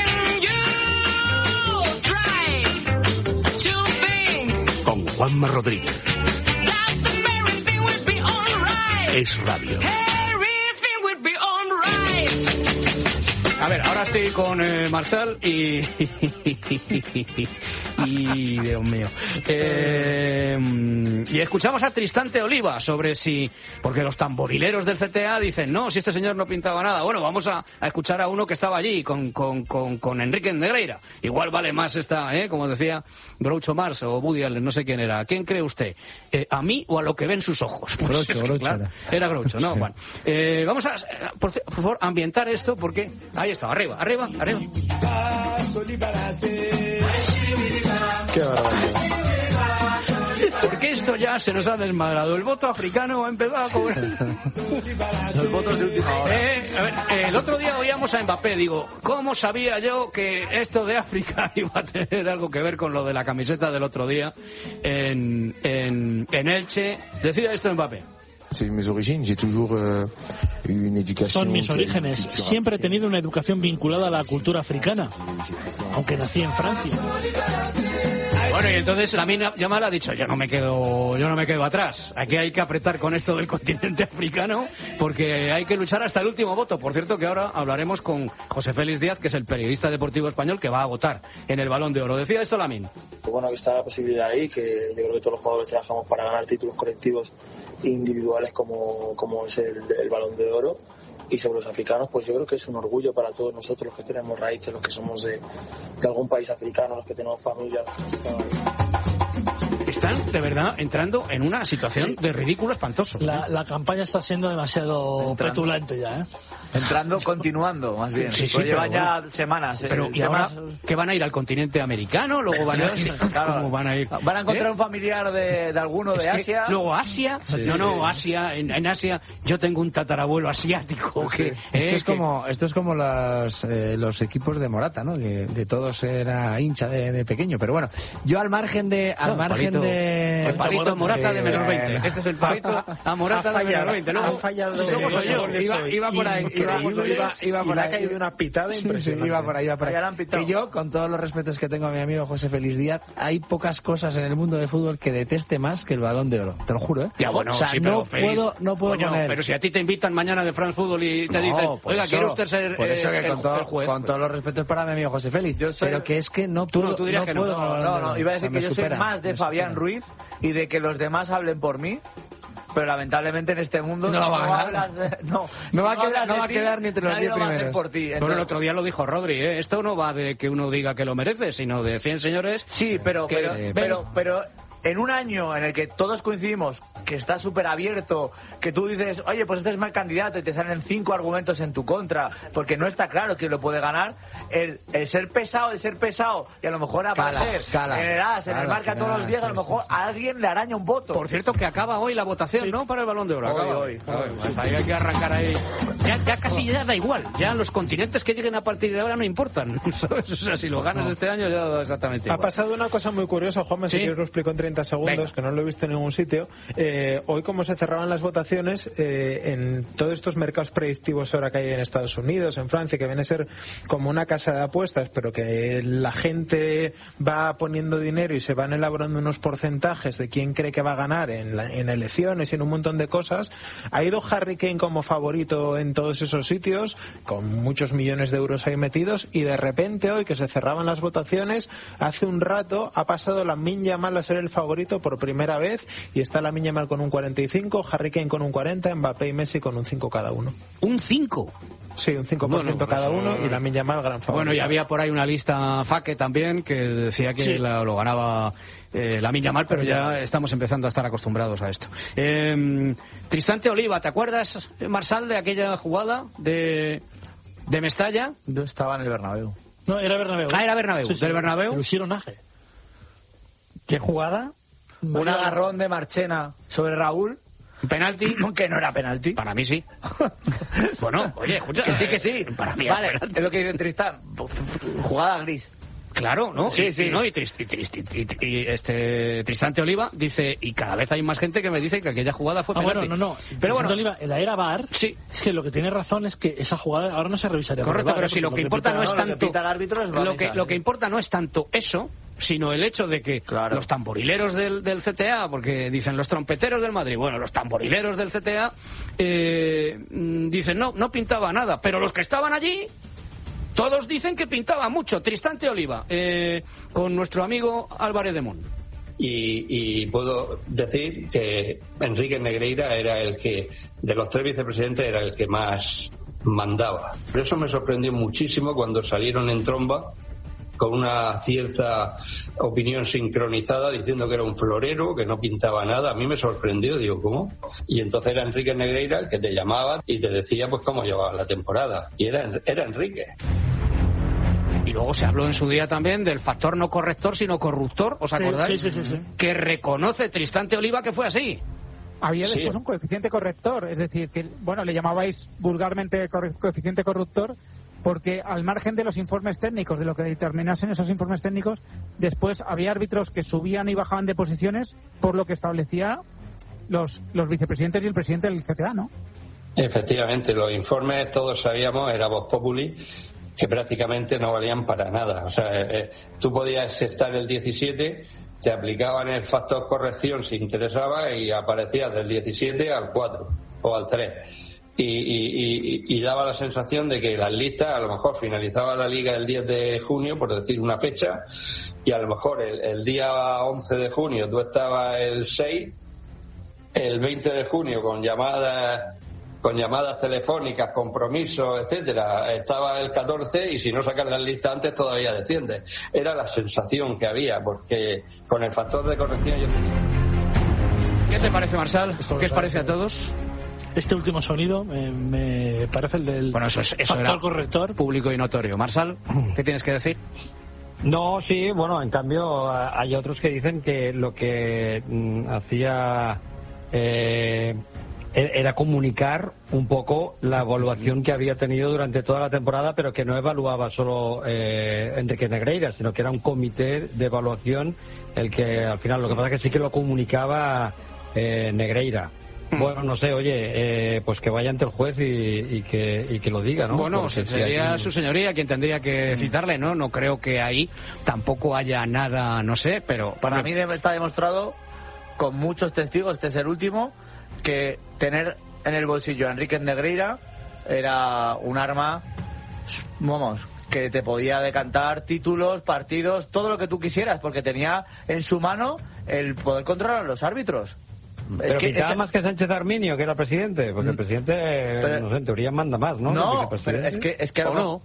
Con Juanma Rodríguez. Es Radio. A ver, ahora estoy con eh, Marçal y... y... Dios mío. Eh, y escuchamos a Tristante Oliva sobre si... Porque los tamborileros del C T A dicen, no, si este señor no pintaba nada. Bueno, vamos a, a escuchar a uno que estaba allí con, con, con, con Enrique Negreira. Igual vale más esta, ¿eh? Como decía Groucho Marx o Woody Allen, no sé quién era. ¿A quién cree usted? Eh, ¿A mí o a lo que ven sus ojos? Pues, Groucho, Groucho claro, era. Era Groucho, ¿no? Sí. Bueno, eh, vamos a, por, por favor, ambientar esto porque... Ahí está, arriba, arriba, arriba. Qué barbaridad. Porque esto ya se nos ha desmadrado. El voto africano ha empezado a cobrar. Los votos de última hora. Eh, a ver, eh, el otro día oíamos a Mbappé, digo, ¿cómo sabía yo que esto de África iba a tener algo que ver con lo de la camiseta del otro día en, en, en Elche? Decía esto Mbappé. Son mis orígenes. Siempre he tenido una educación vinculada a la cultura africana, aunque nací en Francia. Bueno, y entonces Lamine Yamal ha dicho, yo no me quedo, yo no me quedo atrás. Aquí hay que apretar con esto del continente africano, porque hay que luchar hasta el último voto. Por cierto, que ahora hablaremos con José Félix Díaz, que es el periodista deportivo español que va a votar en el Balón de Oro. Decía esto Lamine. Bueno, que está la posibilidad ahí, que yo creo que todos los jugadores trabajamos para ganar títulos colectivos individuales como, como es el, el Balón de Oro. Y sobre los africanos, pues yo creo que es un orgullo para todos nosotros, los que tenemos raíces, los que somos de, de algún país africano, los que tenemos familia, los que están ahí. Están, de verdad, entrando en una situación Sí. de ridículo espantoso. La, la campaña está siendo demasiado Entrando. petulante ya, ¿eh? Entrando, continuando, más bien. Sí, sí, Pues llevan pero ya bueno. semanas. Pero eh, ¿y ahora semanas- qué van a ir al continente americano? Luego van a ir... Claro. ¿Cómo van a ir? Van a encontrar ¿Eh? un familiar de, de alguno Es de que Asia. Luego Asia, Sí, no, no, sí. Asia, en, en Asia yo tengo un tatarabuelo asiático que... Esto eh, es que- como esto es como las, eh, los equipos de Morata, ¿no? Que de todos era hincha de, de pequeño, pero bueno, yo al margen de al No, margen Palito- de el Palito Morata de menos veinte. Este es el Palito a Morata de menos veinte. Luego, ha fallado ¿cómo soy yo? goles Iba- hoy iba por ahí, iba- increíbles, iba- iba por y le ha ahí. caído una pitada Sí, sí, impresionante. iba por ahí, iba por ahí. Ya la han pitado. Que yo, con todos los respetos que tengo a mi amigo José Félix Díaz, hay pocas cosas en el mundo de fútbol que deteste más que el Balón de Oro. Te lo juro, ¿eh? Ya, bueno, o sea, sí, no pero Félix, puedo, no puedo coño, con él. pero si a ti te invitan mañana de France Football y te No, dicen, por oiga, eso- ¿quiere usted ser por eso eh, que el, con, todo- el juez? con todos los respetos para mi amigo José Félix, Yo soy- pero que es que no Tú no, puedo, tú dirías no que no. puedo con el No, Balón no, de no, Oro. iba a O sea, decir me que yo supera, soy más de me Fabián supera. Ruiz y de que los demás hablen por mí, pero lamentablemente en este mundo No la va a ganar. hablas de- no, No va a si quedar- hablas no de va a ti, quedar ni entre los nadie diez lo va a hacer primeros. por ti. Bueno, el Entonces- otro día lo dijo Rodri, ¿eh? Esto no va de que uno diga que lo merece, sino de cien señores... Sí, pero, que- pero, eh, pero, pero en un año en el que todos coincidimos que está súper abierto, que tú dices, oye, pues este es mal candidato y te salen cinco argumentos en tu contra, porque no está claro quién lo puede ganar, el, el ser pesado, el ser pesado, y a lo mejor Cala, aparecer cala. en el A S, en el Cala, marca cala, todos los días, a lo sí, mejor sí, a alguien le araña un voto. Por cierto, que acaba hoy la votación, ¿no? Para el Balón de Oro. Hoy, Acaba. hoy. Hoy, pues ahí hay que arrancar ahí. Ya, ya casi ya da igual. Ya los continentes que lleguen a partir de ahora no importan. ¿Sabes? O sea, si lo ganas este año ya da exactamente Ha igual. pasado una cosa muy curiosa, Juanma, si ¿Sí? quieres lo explico en treinta segundos, Venga. que no lo he visto en ningún sitio. Eh, hoy, como se cerraban las votaciones, eh, en todos estos mercados predictivos ahora que hay en Estados Unidos, en Francia, que viene a ser como una casa de apuestas, pero que la gente va poniendo dinero y se van elaborando unos porcentajes de quién cree que va a ganar en, la- en elecciones y en un montón de cosas, ha ido Harry Kane como favorito en todos esos sitios, con muchos millones de euros ahí metidos, y de repente hoy que se cerraban las votaciones, hace un rato ha pasado Lamine Yamal a ser el favorito por primera vez, y está Lamine Yamal con un cuarenta y cinco, Harry Kane con un cuarenta, Mbappé y Messi con un cinco cada uno. ¿Un cinco? Sí, un cinco por ciento Bueno, cada eso- uno, y Lamine Yamal gran favorito. Bueno, y había por ahí una lista Faque también que decía que Sí. la- lo ganaba eh, Lamine Yamal, pero ya estamos empezando a estar acostumbrados a esto. Eh, Tristante Oliva, ¿te acuerdas, Marçal, de aquella jugada de, de Mestalla? Yo estaba en el Bernabéu. No, era Bernabéu. Ah, era Bernabéu. Sí, sí. ¿Del Bernabéu? Lo hicieron Aje. ¿Qué jugada? Un agarrón de Marchena sobre Raúl, ¿Penalti? que no era penalti. Para mí sí. Bueno, oye, escucha. Que sí, que sí. Para mí Vale, era penalti. es lo que dice Tristán. Jugada gris. Claro, ¿no? Sí, y, sí. Y, ¿no? y, Trist, y, Trist, y, y, y este Tristante Oliva dice, y cada vez hay más gente que me dice que aquella jugada fue ah, penalti. bueno, no, no. Pero bueno, Oliva, en la era V A R, sí. Es que lo que tiene razón es que esa jugada ahora no se revisaría. Correcto, pero si lo que importa no es tanto lo que lo que importa no es tanto eso, sino el hecho de que claro. los tamborileros del, del C T A, porque dicen los trompeteros del Madrid, bueno, los tamborileros del C T A eh, dicen no, no pintaba nada, pero los que estaban allí todos dicen que pintaba mucho. Tristante Oliva, eh, con nuestro amigo Álvarez de Mon. Y, y puedo decir que Enrique Negreira era el que, de los tres vicepresidentes, era el que más mandaba. Por eso me sorprendió muchísimo cuando salieron en tromba con una cierta opinión sincronizada diciendo que era un florero, que no pintaba nada. A mí me sorprendió, digo, ¿cómo? Y entonces era Enrique Negreira el que te llamaba y te decía pues cómo llevaba la temporada. Y era, era Enrique. Y luego se habló en su día también del factor no corrector, sino corruptor, ¿os acordáis? Sí, sí, sí, sí. Que reconoce Tristante Oliva que fue así. Había Sí. después un coeficiente corrector, es decir, que, bueno, le llamabais vulgarmente corre- coeficiente corruptor, porque al margen de los informes técnicos, de lo que determinasen esos informes técnicos, después había árbitros que subían y bajaban de posiciones por lo que establecía los, los vicepresidentes y el presidente del C T A, ¿no? Efectivamente, los informes todos sabíamos, era Vox Populi, que prácticamente no valían para nada. O sea, eh, tú podías estar el diecisiete, te aplicaban el factor corrección si interesaba y aparecías del diecisiete al cuatro o al tres. Y, y, y, y daba la sensación de que las listas, a lo mejor finalizaba la liga el diez de junio, por decir una fecha, y a lo mejor el, el día once de junio tú estabas el seis, el veinte de junio con llamadas con llamadas telefónicas, compromisos, etcétera, estaba el catorce y si no sacas la lista antes todavía desciende. Era la sensación que había, porque con el factor de corrección yo tenía... ¿Qué te parece, Marsal? ¿Qué os parece a todos? Este último sonido me, me parece el del bueno, eso es, eso factor era corrector. Público y notorio. Marsal, ¿qué tienes que decir? No, sí, bueno, en cambio hay otros que dicen que lo que mm, hacía eh, era comunicar un poco la evaluación que había tenido durante toda la temporada, pero que no evaluaba solo eh, Enrique Negreira, sino que era un comité de evaluación el que al final, lo que pasa es que sí que lo comunicaba eh, Negreira. Bueno, no sé, oye, eh, pues que vaya ante el juez y, y, que, y que lo diga, ¿no? Bueno, Porque sería aquí... su señoría quien tendría que citarle, ¿no? No creo que ahí tampoco haya nada, no sé, pero... Para mí está demostrado, con muchos testigos, este es el último, que tener en el bolsillo a Enrique Negreira era un arma, vamos, que te podía decantar títulos, partidos, todo lo que tú quisieras, porque tenía en su mano el poder controlar a los árbitros. Pero Es que quizá ese... más que Sánchez Arminio, que era presidente, porque el presidente, Pero... no sé, en teoría manda más, ¿no? No, pero es que... Es que ¿O no?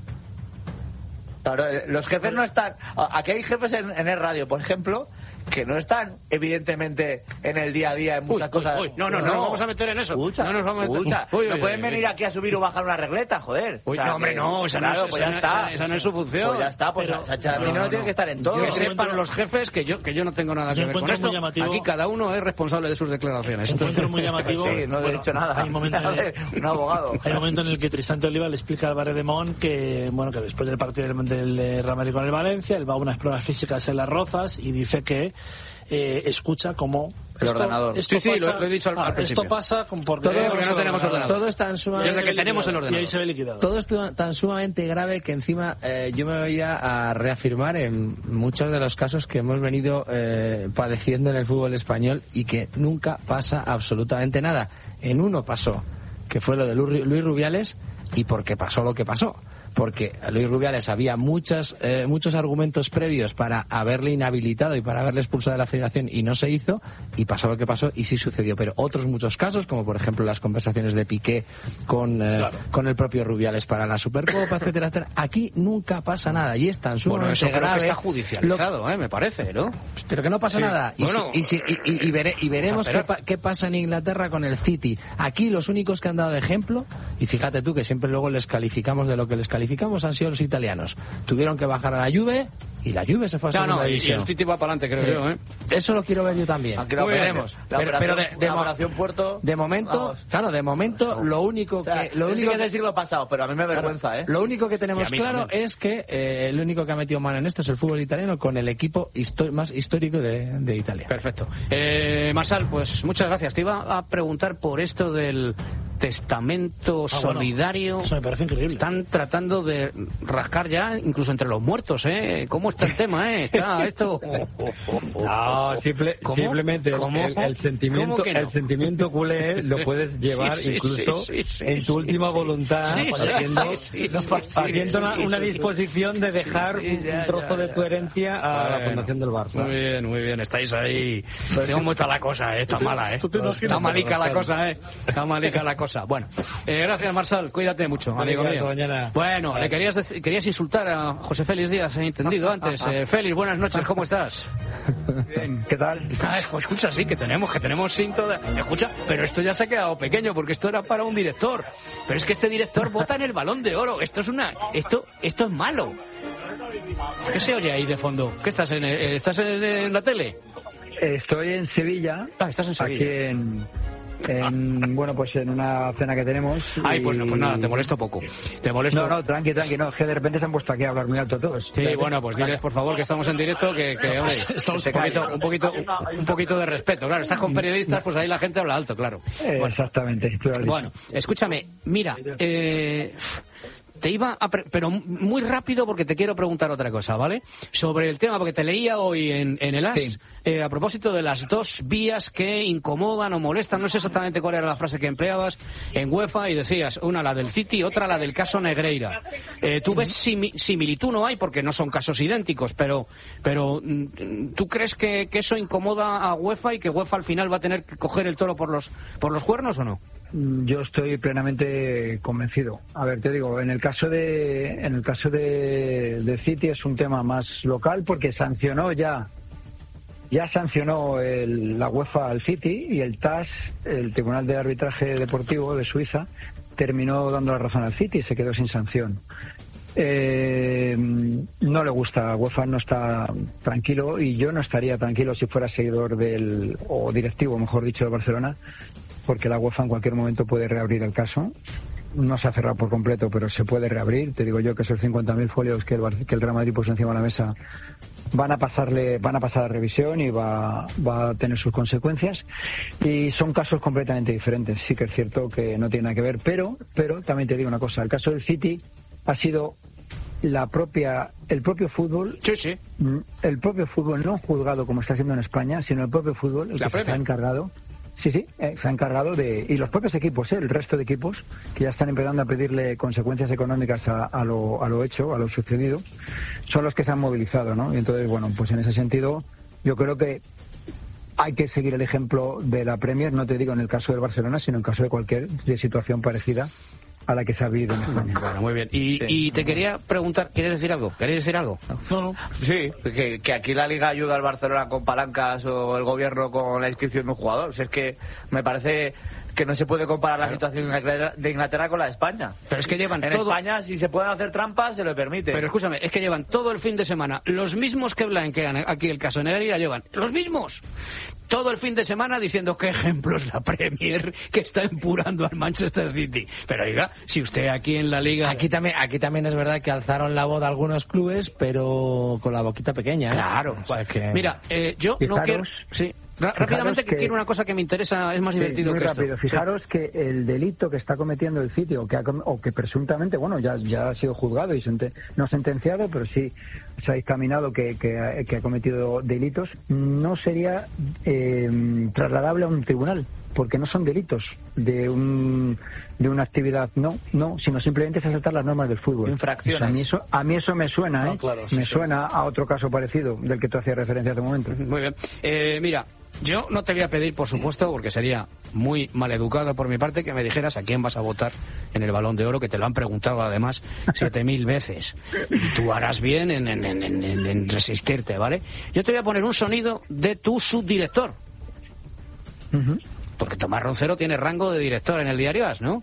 Claro, los jefes no están... Aquí hay jefes en, en el radio, por ejemplo, que no están, evidentemente, en el día a día en muchas uy, cosas. Uy, no, no, no, no nos vamos a meter en eso. Escucha, no nos vamos a meter. escucha. Uy, uy, no uy, pueden uy, venir uy. aquí a subir o bajar una regleta, joder. Uy, o sea, no, hombre, que- no, esa claro, no es, pues esa ya no- está. esa- esa no es su función. Pues ya está, pues Pero- Sánchez Arminio no, no, no, tiene no. que estar en todo. Que Yo sepan encuentro- los jefes que yo que yo no tengo nada que Yo ver con encuentro esto. muy llamativo- Aquí cada uno es responsable de sus declaraciones. Encuentro muy llamativo. Sí, no he bueno, dicho nada. Hay un momento en el, Un abogado. hay un momento en el que Tristante Oliva le explica a Álvarez de Mon que, bueno, que después del partido del, del eh, Real Madrid con el Valencia, él va a unas pruebas físicas en Las Rozas y dice que eh, escucha cómo El esto, ordenador. Esto Sí, sí, pasa, lo- lo he dicho al- ah, al principio. Esto pasa con porque, Todo porque no tenemos ordenador. Todo es tan sumamente, Desde que tenemos el ordenador. Y ahí se ve liquidado. todo es tu- tan sumamente grave que encima eh, yo me voy a, a reafirmar en muchos de los casos que hemos venido eh, padeciendo en el fútbol español y que nunca pasa absolutamente nada. En uno pasó, que fue lo de Lu- Luis Rubiales, y porque pasó lo que pasó. Porque a Luis Rubiales había muchas, eh, muchos argumentos previos para haberle inhabilitado y para haberle expulsado de la federación y no se hizo, y pasó lo que pasó y sí sucedió. Pero otros muchos casos, como por ejemplo las conversaciones de Piqué con, eh, Claro. con el propio Rubiales para la Supercopa, etcétera, etcétera, aquí nunca pasa nada y es tan Bueno, sumamente eso creo grave. que está judicializado, ¿eh? Me parece, ¿no? Lo- pero que no pasa Sí. nada. Y, Bueno, si- y, si- y- y- y vere- y veremos a qué, esperar. pa- qué pasa en Inglaterra con el City. Aquí los únicos que han dado ejemplo, y fíjate tú que siempre luego les calificamos de lo que les calificamos, calificamos han sido los italianos. Tuvieron que bajar a la Juve y la Juve se fue a no, segunda no, división. Y el City va para adelante, creo eh, yo, ¿eh? Eso lo quiero ver yo también. Aquí la veremos. La pero, operación, pero de, de, la operación Puerto, de momento, vamos. claro, de momento no. lo único o sea, que lo único que es del siglo pasado, pero a mí me avergüenza, claro, ¿eh? Lo único que tenemos claro también. es que eh, el único que ha metido mano en esto es el fútbol italiano con el equipo histo- más histórico de, de Italia. Perfecto. Eh, Marsal, pues muchas gracias. Te iba a preguntar por esto del testamento ah, solidario. Bueno, eso me parece increíble. Están tratando de rascar ya incluso entre los muertos, ¿eh? ¿Cómo está el tema, eh? Está esto... No, simple, simplemente ¿Cómo? El, el sentimiento ¿Cómo que no? el sentimiento culé lo puedes llevar sí, sí, incluso sí, sí, sí, en tu sí, última sí. voluntad, Sí, haciendo, sí, sí, sí, haciendo una, sí, sí, una sí, disposición de dejar sí, sí, ya, un trozo ya, de tu herencia a bueno, la fundación del Barça. Muy bien, muy bien. Estáis ahí. ¿Cómo está la cosa, eh? Está mala, eh. Está malica la cosa, eh. Está malica la cosa. Bueno, eh, gracias, Marsal. Cuídate mucho, amigo mío. Mañana. Bueno, Vale. le querías decir, querías insultar a José Félix Díaz, he entendido antes. Eh, Félix, buenas noches, ¿cómo estás? Bien, ¿qué tal? Ah, pues escucha, sí, que tenemos, que tenemos cinto de... Escucha, pero esto ya se ha quedado pequeño porque esto era para un director. Pero es que este director vota en el Balón de Oro. Esto es una... Esto, esto es malo. ¿Qué se oye ahí de fondo? ¿Qué estás en, eh, estás en, en la tele? Estoy en Sevilla. Ah, estás en Sevilla. Aquí en, en, bueno, pues en una cena que tenemos. Ay, pues, no, pues nada, te molesto poco. Te molesto. No, no, tranqui, tranqui, no, es que de repente se han puesto aquí a hablar muy alto todos. Sí, bueno, pues diles por favor que estamos en directo, que, que hombre, un poquito, un poquito, un poquito de respeto. Claro, estás con periodistas, pues ahí la gente habla alto, claro. Eh, Bueno, exactamente. tú lo has dicho. bueno, escúchame, mira, eh, te iba a... Pre- pero muy rápido porque te quiero preguntar otra cosa, ¿vale? Sobre el tema, porque te leía hoy en, en el A S, Sí. eh, a propósito de las dos vías que incomodan o molestan, no sé exactamente cuál era la frase que empleabas en UEFA, y decías, una la del City, otra la del caso Negreira. Eh, ¿Tú ves simi- similitud? No hay, porque no son casos idénticos, pero pero mm, ¿tú crees que, que eso incomoda a UEFA y que UEFA al final va a tener que coger el toro por los por los cuernos o no? Yo estoy plenamente convencido. A ver, te digo, en el caso de en el caso de, de City es un tema más local porque sancionó ya ya sancionó el, la UEFA al City y el T A S, el Tribunal de Arbitraje Deportivo de Suiza, terminó dando la razón al City y se quedó sin sanción. Eh, no le gusta, UEFA no está tranquilo y yo no estaría tranquilo si fuera seguidor del o directivo, mejor dicho, de Barcelona, porque la UEFA en cualquier momento puede reabrir el caso. No se ha cerrado por completo, pero se puede reabrir. Te digo yo que esos cincuenta mil folios que el, Bar- que el Real Madrid puso encima de la mesa van a pasarle, van a pasar a revisión y va, va a tener sus consecuencias. Y son casos completamente diferentes. Sí que es cierto que no tiene nada que ver, pero, pero también te digo una cosa. El caso del City ha sido la propia, el propio fútbol, Sí, sí. el propio fútbol no juzgado como está haciendo en España, sino el propio fútbol el La que se Premier. ha encargado. Sí, sí, eh, se ha encargado de... Y los propios equipos, eh, el resto de equipos, que ya están empezando a pedirle consecuencias económicas a, a, lo, a lo hecho, a lo sucedido, son los que se han movilizado, ¿no? Y entonces, bueno, pues en ese sentido, yo creo que hay que seguir el ejemplo de la Premier, no te digo en el caso del Barcelona, sino en el caso de cualquier de situación parecida a la que se ha vivido en España. Bueno, muy bien. Y, y te quería preguntar, ¿quieres decir algo? ¿Queréis decir algo? No, no. Sí, que, que aquí la Liga ayuda al Barcelona con palancas o el gobierno con la inscripción de un jugador. O sea, es que me parece que no se puede comparar la situación de Inglaterra, de Inglaterra con la de España. Pero es que llevan En todo... España, si se pueden hacer trampas, se lo permite. Pero escúchame, es que llevan todo el fin de semana los mismos que blanquean aquí el caso Negreira, llevan los mismos. Todo el fin de semana diciendo qué ejemplo es la Premier que está empurando al Manchester City. Pero oiga, si usted aquí en la Liga... Aquí también, aquí también es verdad que alzaron la voz algunos clubes, pero con la boquita pequeña, ¿eh? Claro. O sea que... Mira, eh, yo no Fijaros- quiero... Sí. Ra- rápidamente, que que- quiero una cosa que me interesa, es más divertido Sí, muy que rápido. esto. Fijaros que el delito que está cometiendo el City, o que, ha com- o que presuntamente, bueno, ya, ya ha sido juzgado y sente- no sentenciado, pero sí se ha dictaminado que, que, ha- que ha cometido delitos, no sería eh, trasladable a un tribunal, porque no son delitos de un de una actividad, no, no, sino simplemente es asaltar las normas del fútbol. Infracciones. O sea, a, mí eso, a mí eso me suena, ¿eh? No, claro, sí, me sí. suena a otro caso parecido del que tú hacías referencia hace un momento. Muy bien. Eh, mira, yo no te voy a pedir, por supuesto, porque sería muy maleducado por mi parte, que me dijeras a quién vas a votar en el Balón de Oro, que te lo han preguntado además siete mil veces. Y tú harás bien en, en, en, en, en resistirte, ¿vale? Yo te voy a poner un sonido de tu subdirector. Ujú. Porque Tomás Roncero tiene rango de director en el diario A S, ¿no?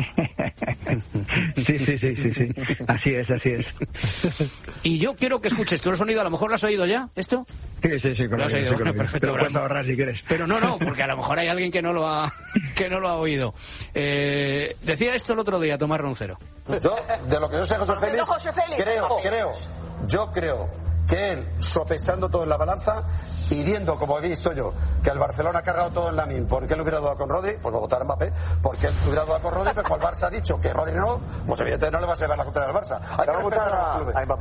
Sí, sí, sí, sí, sí. Así es, así es. Y yo quiero que escuches tú el sonido, a lo mejor lo has oído ya, ¿esto? Sí, sí, sí, lo has oído, sí, perfecto. Te lo puedes ahorrar si quieres. Pero no, no, porque a lo mejor hay alguien que no lo ha, que no lo ha oído. Eh, decía esto el otro día Tomás Roncero. Yo, de lo que yo sé, José Félix, José Félix. creo, creo, yo creo que él, sopesando todo en la balanza, y viendo, como he visto yo, que el Barcelona ha cargado todo en la min, porque él hubiera dado con Rodri, pues va a votar a Mbappé, porque él hubiera dado con Rodri, pero como el Barça ha dicho que Rodri no, pues evidentemente no le va a llevar la contra al Barça. Hay que votar a, a Mbappé.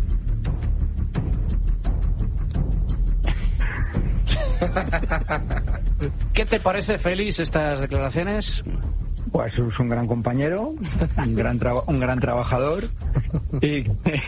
¿Qué te parece, Félix, estas declaraciones? Pues es un gran compañero, un gran traba- un gran trabajador y,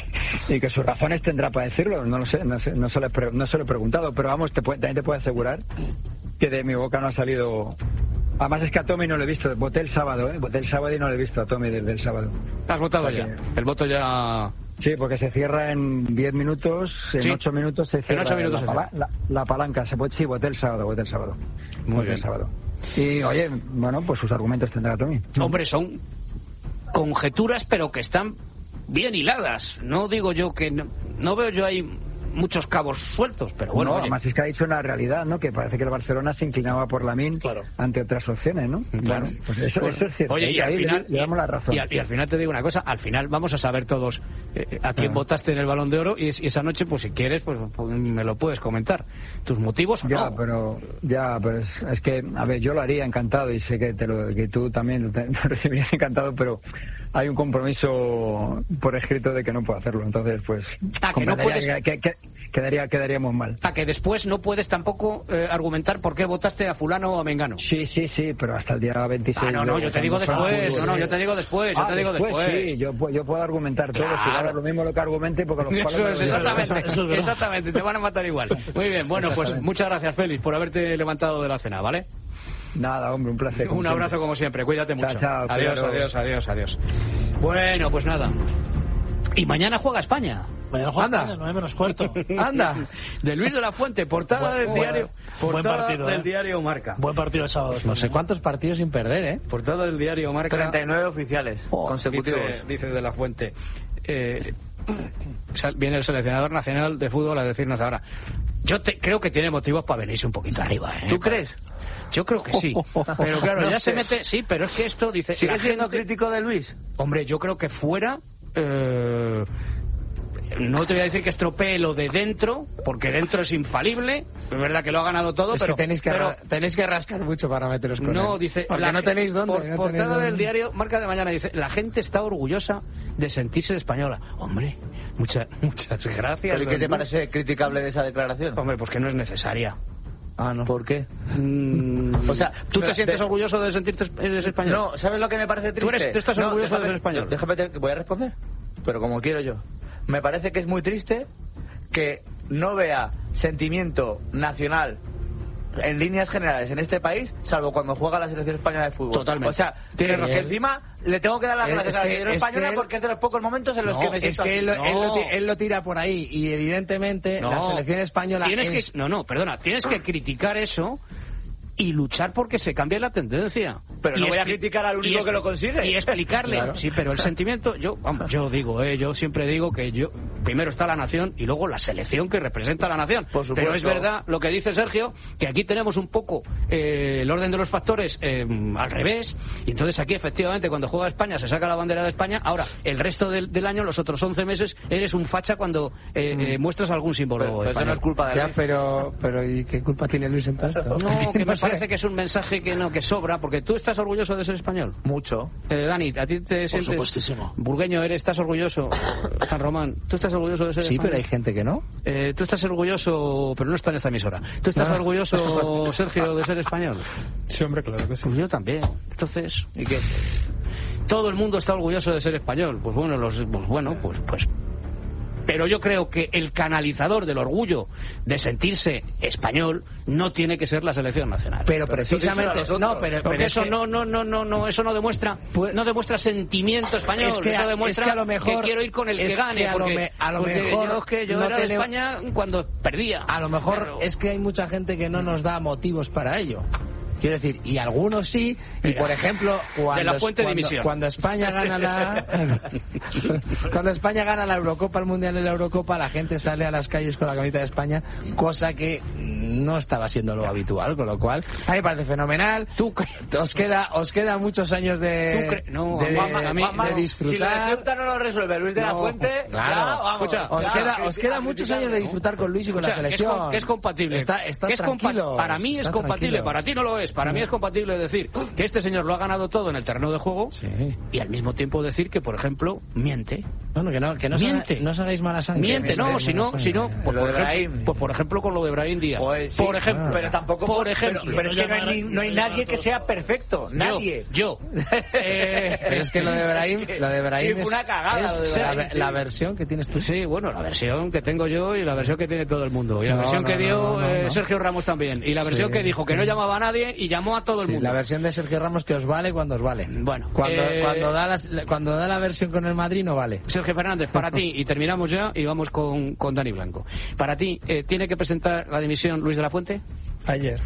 y que sus razones tendrá para decirlo. No lo sé, no sé, no se lo he, pre- no se lo he preguntado, pero vamos, te puede, también te puedo asegurar que de mi boca no ha salido. Además es que a Tommy no lo he visto, voté el sábado, ¿eh? Voté el sábado y no lo he visto a Tommy desde el sábado. ¿Has votado Porque... ya? El voto ya... Sí, porque se cierra en diez minutos, en ¿Sí? ocho minutos se cierra En ocho minutos la, se pala- la, la palanca. Se puede, sí, voté el sábado, voté el sábado. Muy voté bien. el sábado. Y, oye, bueno, pues sus argumentos tendrá Tommy. Hombre, son conjeturas, pero que están bien hiladas. No digo yo que... No, no veo yo ahí muchos cabos sueltos, pero bueno... No, oye. además es que ha dicho una realidad, ¿no? Que parece que el Barcelona se inclinaba por Lamine Claro. ante otras opciones, ¿no? Claro. Bueno, pues eso, Bueno, eso es cierto. oye, y al ahí final, le, le damos la razón. Y al, y al final te digo una cosa, al final vamos a saber todos eh, a quién Ah. votaste en el Balón de Oro y, es- y esa noche, pues si quieres, pues, pues, me lo puedes comentar. ¿Tus motivos o Ya, no? pero ya, pero es, es que, a ver, yo lo haría encantado y sé que te lo, que tú también te, lo recibirías encantado, pero hay un compromiso por escrito de que no puedo hacerlo, entonces pues Ah, que no quedaría, puedes- que- que- quedaría quedaríamos mal. A que después no puedes tampoco eh, argumentar por qué votaste a fulano o a mengano. Sí, sí, sí, pero hasta el día veintiséis. Ah, no, no, yo te digo después, no, no, yo te digo después, yo Ah, te digo después. Sí, yo, pu- yo puedo argumentar todo, Claro. si ahora lo mismo lo que argumente, porque los Eso palos es, me lo llevan. exactamente, Eso es verdad. exactamente, te van a matar igual. Muy bien, bueno, pues Exactamente. muchas gracias, Félix, por haberte levantado de la cena, ¿vale? Nada, hombre, un placer. Un abrazo como siempre, cuídate Chao, mucho. chao, Adiós, cuidado. adiós, adiós, adiós. Bueno, pues nada. Y mañana juega España. Mañana juega Anda. España, nueve menos cuarto. Anda, de Luis de la Fuente, portada Buen- del buen- diario, buen portada partido, del ¿eh? diario Marca. Buen partido el sábado. No sé cuántos partidos sin perder, ¿eh? Portada del diario Marca. treinta y nueve oficiales consecutivos. Dice, dice de la Fuente. Eh, sal- viene el seleccionador nacional de fútbol a decirnos ahora. Yo te, creo que tiene motivos para venirse un poquito arriba. ¿eh? ¿Tú crees? Yo creo que sí. Pero claro, No ya se sé. mete. Sí, pero es que esto dice. ¿Sigue la siendo gente- crítico de Luis? Hombre, yo creo que fuera. eh, no te voy a decir que estropee lo de dentro, porque dentro es infalible. Es verdad que lo ha ganado todo, Es pero. que tenéis que, pero- ra- tenéis que rascar mucho para meteros con no, él. dice. Porque la no gen- tenéis dónde. por- no tenéis portada dónde. del diario Marca de Mañana dice: la gente está orgullosa de sentirse española. Hombre, muchas muchas gracias. ¿Pero y qué te don parece criticable de esa declaración? Luis. Hombre, pues que no es necesaria. Ah, no. ¿Por qué? Mm, O sea, ¿tú te de- sientes orgulloso de sentirte es- eres español? No, ¿sabes lo que me parece triste? ¿Tú, eres, tú estás No, orgulloso déjame- de ser español? Déjame, te- voy a responder, pero como quiero yo. Me parece que es muy triste que no vea sentimiento nacional en líneas generales en este país, salvo cuando juega la selección española de fútbol. Totalmente. O sea, Tienes que, razón. que encima le tengo que dar las Es- gracias es a la que- selección es española que él- porque es de los pocos momentos en los No, que me es siento que así. él, lo- él lo, No. ti- él lo tira por ahí y evidentemente No. la selección española Tienes es... que, no, no, perdona, tienes que criticar eso y luchar porque se cambie la tendencia. Pero no Y voy a expli- criticar al único y es- que lo consigue. Y explicarle, Claro. sí, pero el sentimiento, yo, vamos, yo digo, eh, yo siempre digo que yo primero está la nación y luego la selección que representa a la nación. Por supuesto. Pero es verdad lo que dice Sergio, que aquí tenemos un poco eh, el orden de los factores eh, al revés, y entonces aquí efectivamente cuando juega España se saca la bandera de España. Ahora, el resto del, del año, los otros once meses, eres un facha cuando eh, eh, muestras algún símbolo Pero- pero eso español. no es culpa de Ya, Luis. pero, pero ¿y qué culpa tiene Luis en todo esto? No, que me sé. parece que es un mensaje que no que sobra, porque tú estás orgulloso de ser español. Mucho. Eh, Dani, ¿a ti te sientes supuestísimo. burgueño? ¿Eres? ¿Estás orgulloso? San Román, ¿tú estás orgulloso de ser Sí, español? pero hay gente que no. Eh, ¿Tú estás orgulloso, pero no está en esta emisora? ¿Tú estás Ah. orgulloso, Sergio, de ser español? Sí, hombre, claro que sí. Pues yo también. Entonces, ¿Y qué? todo el mundo está orgulloso de ser español. Pues bueno, los, pues bueno, pues, pues. Pero yo creo que el canalizador del orgullo de sentirse español no tiene que ser la selección nacional. Pero Pero eso precisamente... díselo a No, nosotros. pero, Porque pero es eso que- no, no, no, no, no, eso no demuestra, Pues- no demuestra sentimiento español. Es que a- eso demuestra es que a lo mejor- quiero ir con el que es gane. que a lo porque, me- a lo porque mejor yo, es que yo no era de tenemos- España cuando perdía. A lo mejor Claro. es que hay mucha gente que no nos da motivos para ello. Quiero decir, y algunos sí, y por ejemplo, cuando, de la fuente de cuando, dimisión. cuando España gana la cuando España gana la Eurocopa, el Mundial de la Eurocopa, la gente sale a las calles con la camiseta de España, cosa que no estaba siendo lo habitual, con lo cual a mí me parece fenomenal. Tú os queda os queda muchos años de no, de, Juanma, de, a mí, de no. disfrutar. Si la Ceuta no lo resuelve Luis de la No, Fuente, claro. ya, vamos, Escucha, os ya, queda que- os que- queda que- muchos que- años de disfrutar con Luis y con la Escucha, que es selección. com- que es compatible. Está, está Que es compa- tranquilo. para mí es está compatible, tranquilo. para ti no lo es. Para mí es compatible decir que este señor lo ha ganado todo en el terreno de juego y al mismo tiempo decir que, por ejemplo, miente. Bueno, que no, que no, os miente. haga- no os hagáis mala sangre. Miente, no, Mala si no, sangre. si no, pues, Lo por, de ejemplo, Brahim. pues por ejemplo con lo de Brahim Díaz. Pues sí, por ejemplo, pero tampoco por pero- ejemplo, pero, es que no hay, ni- no hay nadie que sea perfecto, nadie. Yo, yo. Eh, Pero es que lo de Brahim, lo de Brahim Sí, es, una cagada es lo de la, Brahim, sí. la versión que tienes tú. Sí, bueno, la versión que tengo yo y la versión que tiene todo el mundo. Y la No, versión no, que no, dio no, no, eh, no. Sergio Ramos también. Y la versión Sí, que dijo que sí. no llamaba a nadie y llamó a todo el Sí, mundo. la versión de Sergio Ramos que os vale cuando os vale. Bueno, Cuando, eh, cuando, da las- cuando da la versión con el Madrid no vale. Sergio Fernández, para ti, y terminamos ya y vamos con, con Dani Blanco. Para ti, eh, ¿tiene que presentar la dimisión Luis de la Fuente? Ayer.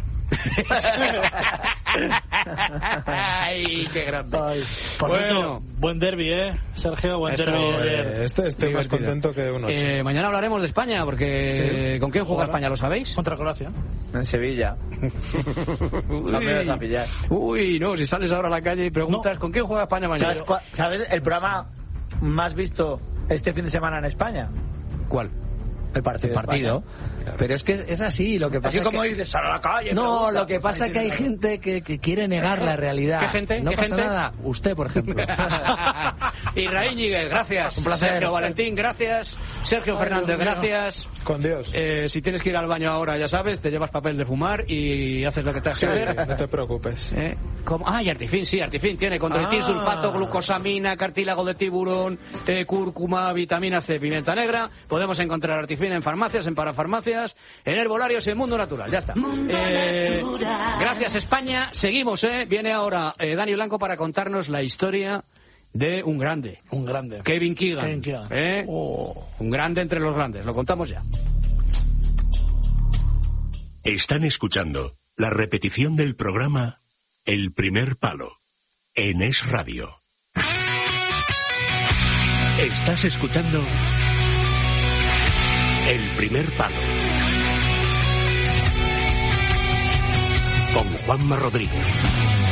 Ay, qué grande. Por Bueno. cierto, buen derbi, ¿eh? Sergio, buen Esto, derbi. Eh, este estoy más Divertido. contento que un ocho. Eh, mañana hablaremos de España, porque ¿con quién juega España? ¿Lo sabéis? Contra Croacia. En Sevilla. No me vas a pillar. Uy, no, si sales ahora a la calle y preguntas ¿con quién juega España mañana? ¿Sabes, cua- ¿Sabes el programa más visto este fin de semana en España? ¿Cuál? El partido. El partido. Pero es que es así, lo que pasa Así es como que... dices, sal a la calle. No, pregunta. lo que pasa es que hay gente que, que quiere negar la realidad. ¿Qué gente? No ¿Qué pasa gente? nada. Usted, por ejemplo. Israel Ñíguez, gracias. Un placer. Sergio Valentín, gracias. Sergio Ay, Fernández, Dios mío. gracias. Con Dios. Eh, si tienes que ir al baño ahora, ya sabes, te llevas papel de fumar y haces lo que te has Sí, que hacer. no te preocupes. ¿Eh? ¿Cómo? Ah, y Artifin, sí, Artifin tiene condroitín, Ah. sulfato, glucosamina, cartílago de tiburón, eh, cúrcuma, vitamina C, pimienta negra. Podemos encontrar Artifin en farmacias, en parafarmacias, en herbolarios y en Mundo Natural. Ya está. Eh, gracias, España. Seguimos, ¿eh? Viene ahora eh, Dani Blanco para contarnos la historia de un grande. Un grande. Kevin Keegan. Kevin Keegan. ¿eh? Un grande entre los grandes. Lo contamos ya. Están escuchando la repetición del programa El Primer Palo en Es Radio. Estás escuchando El Primer Palo con Juanma Rodríguez.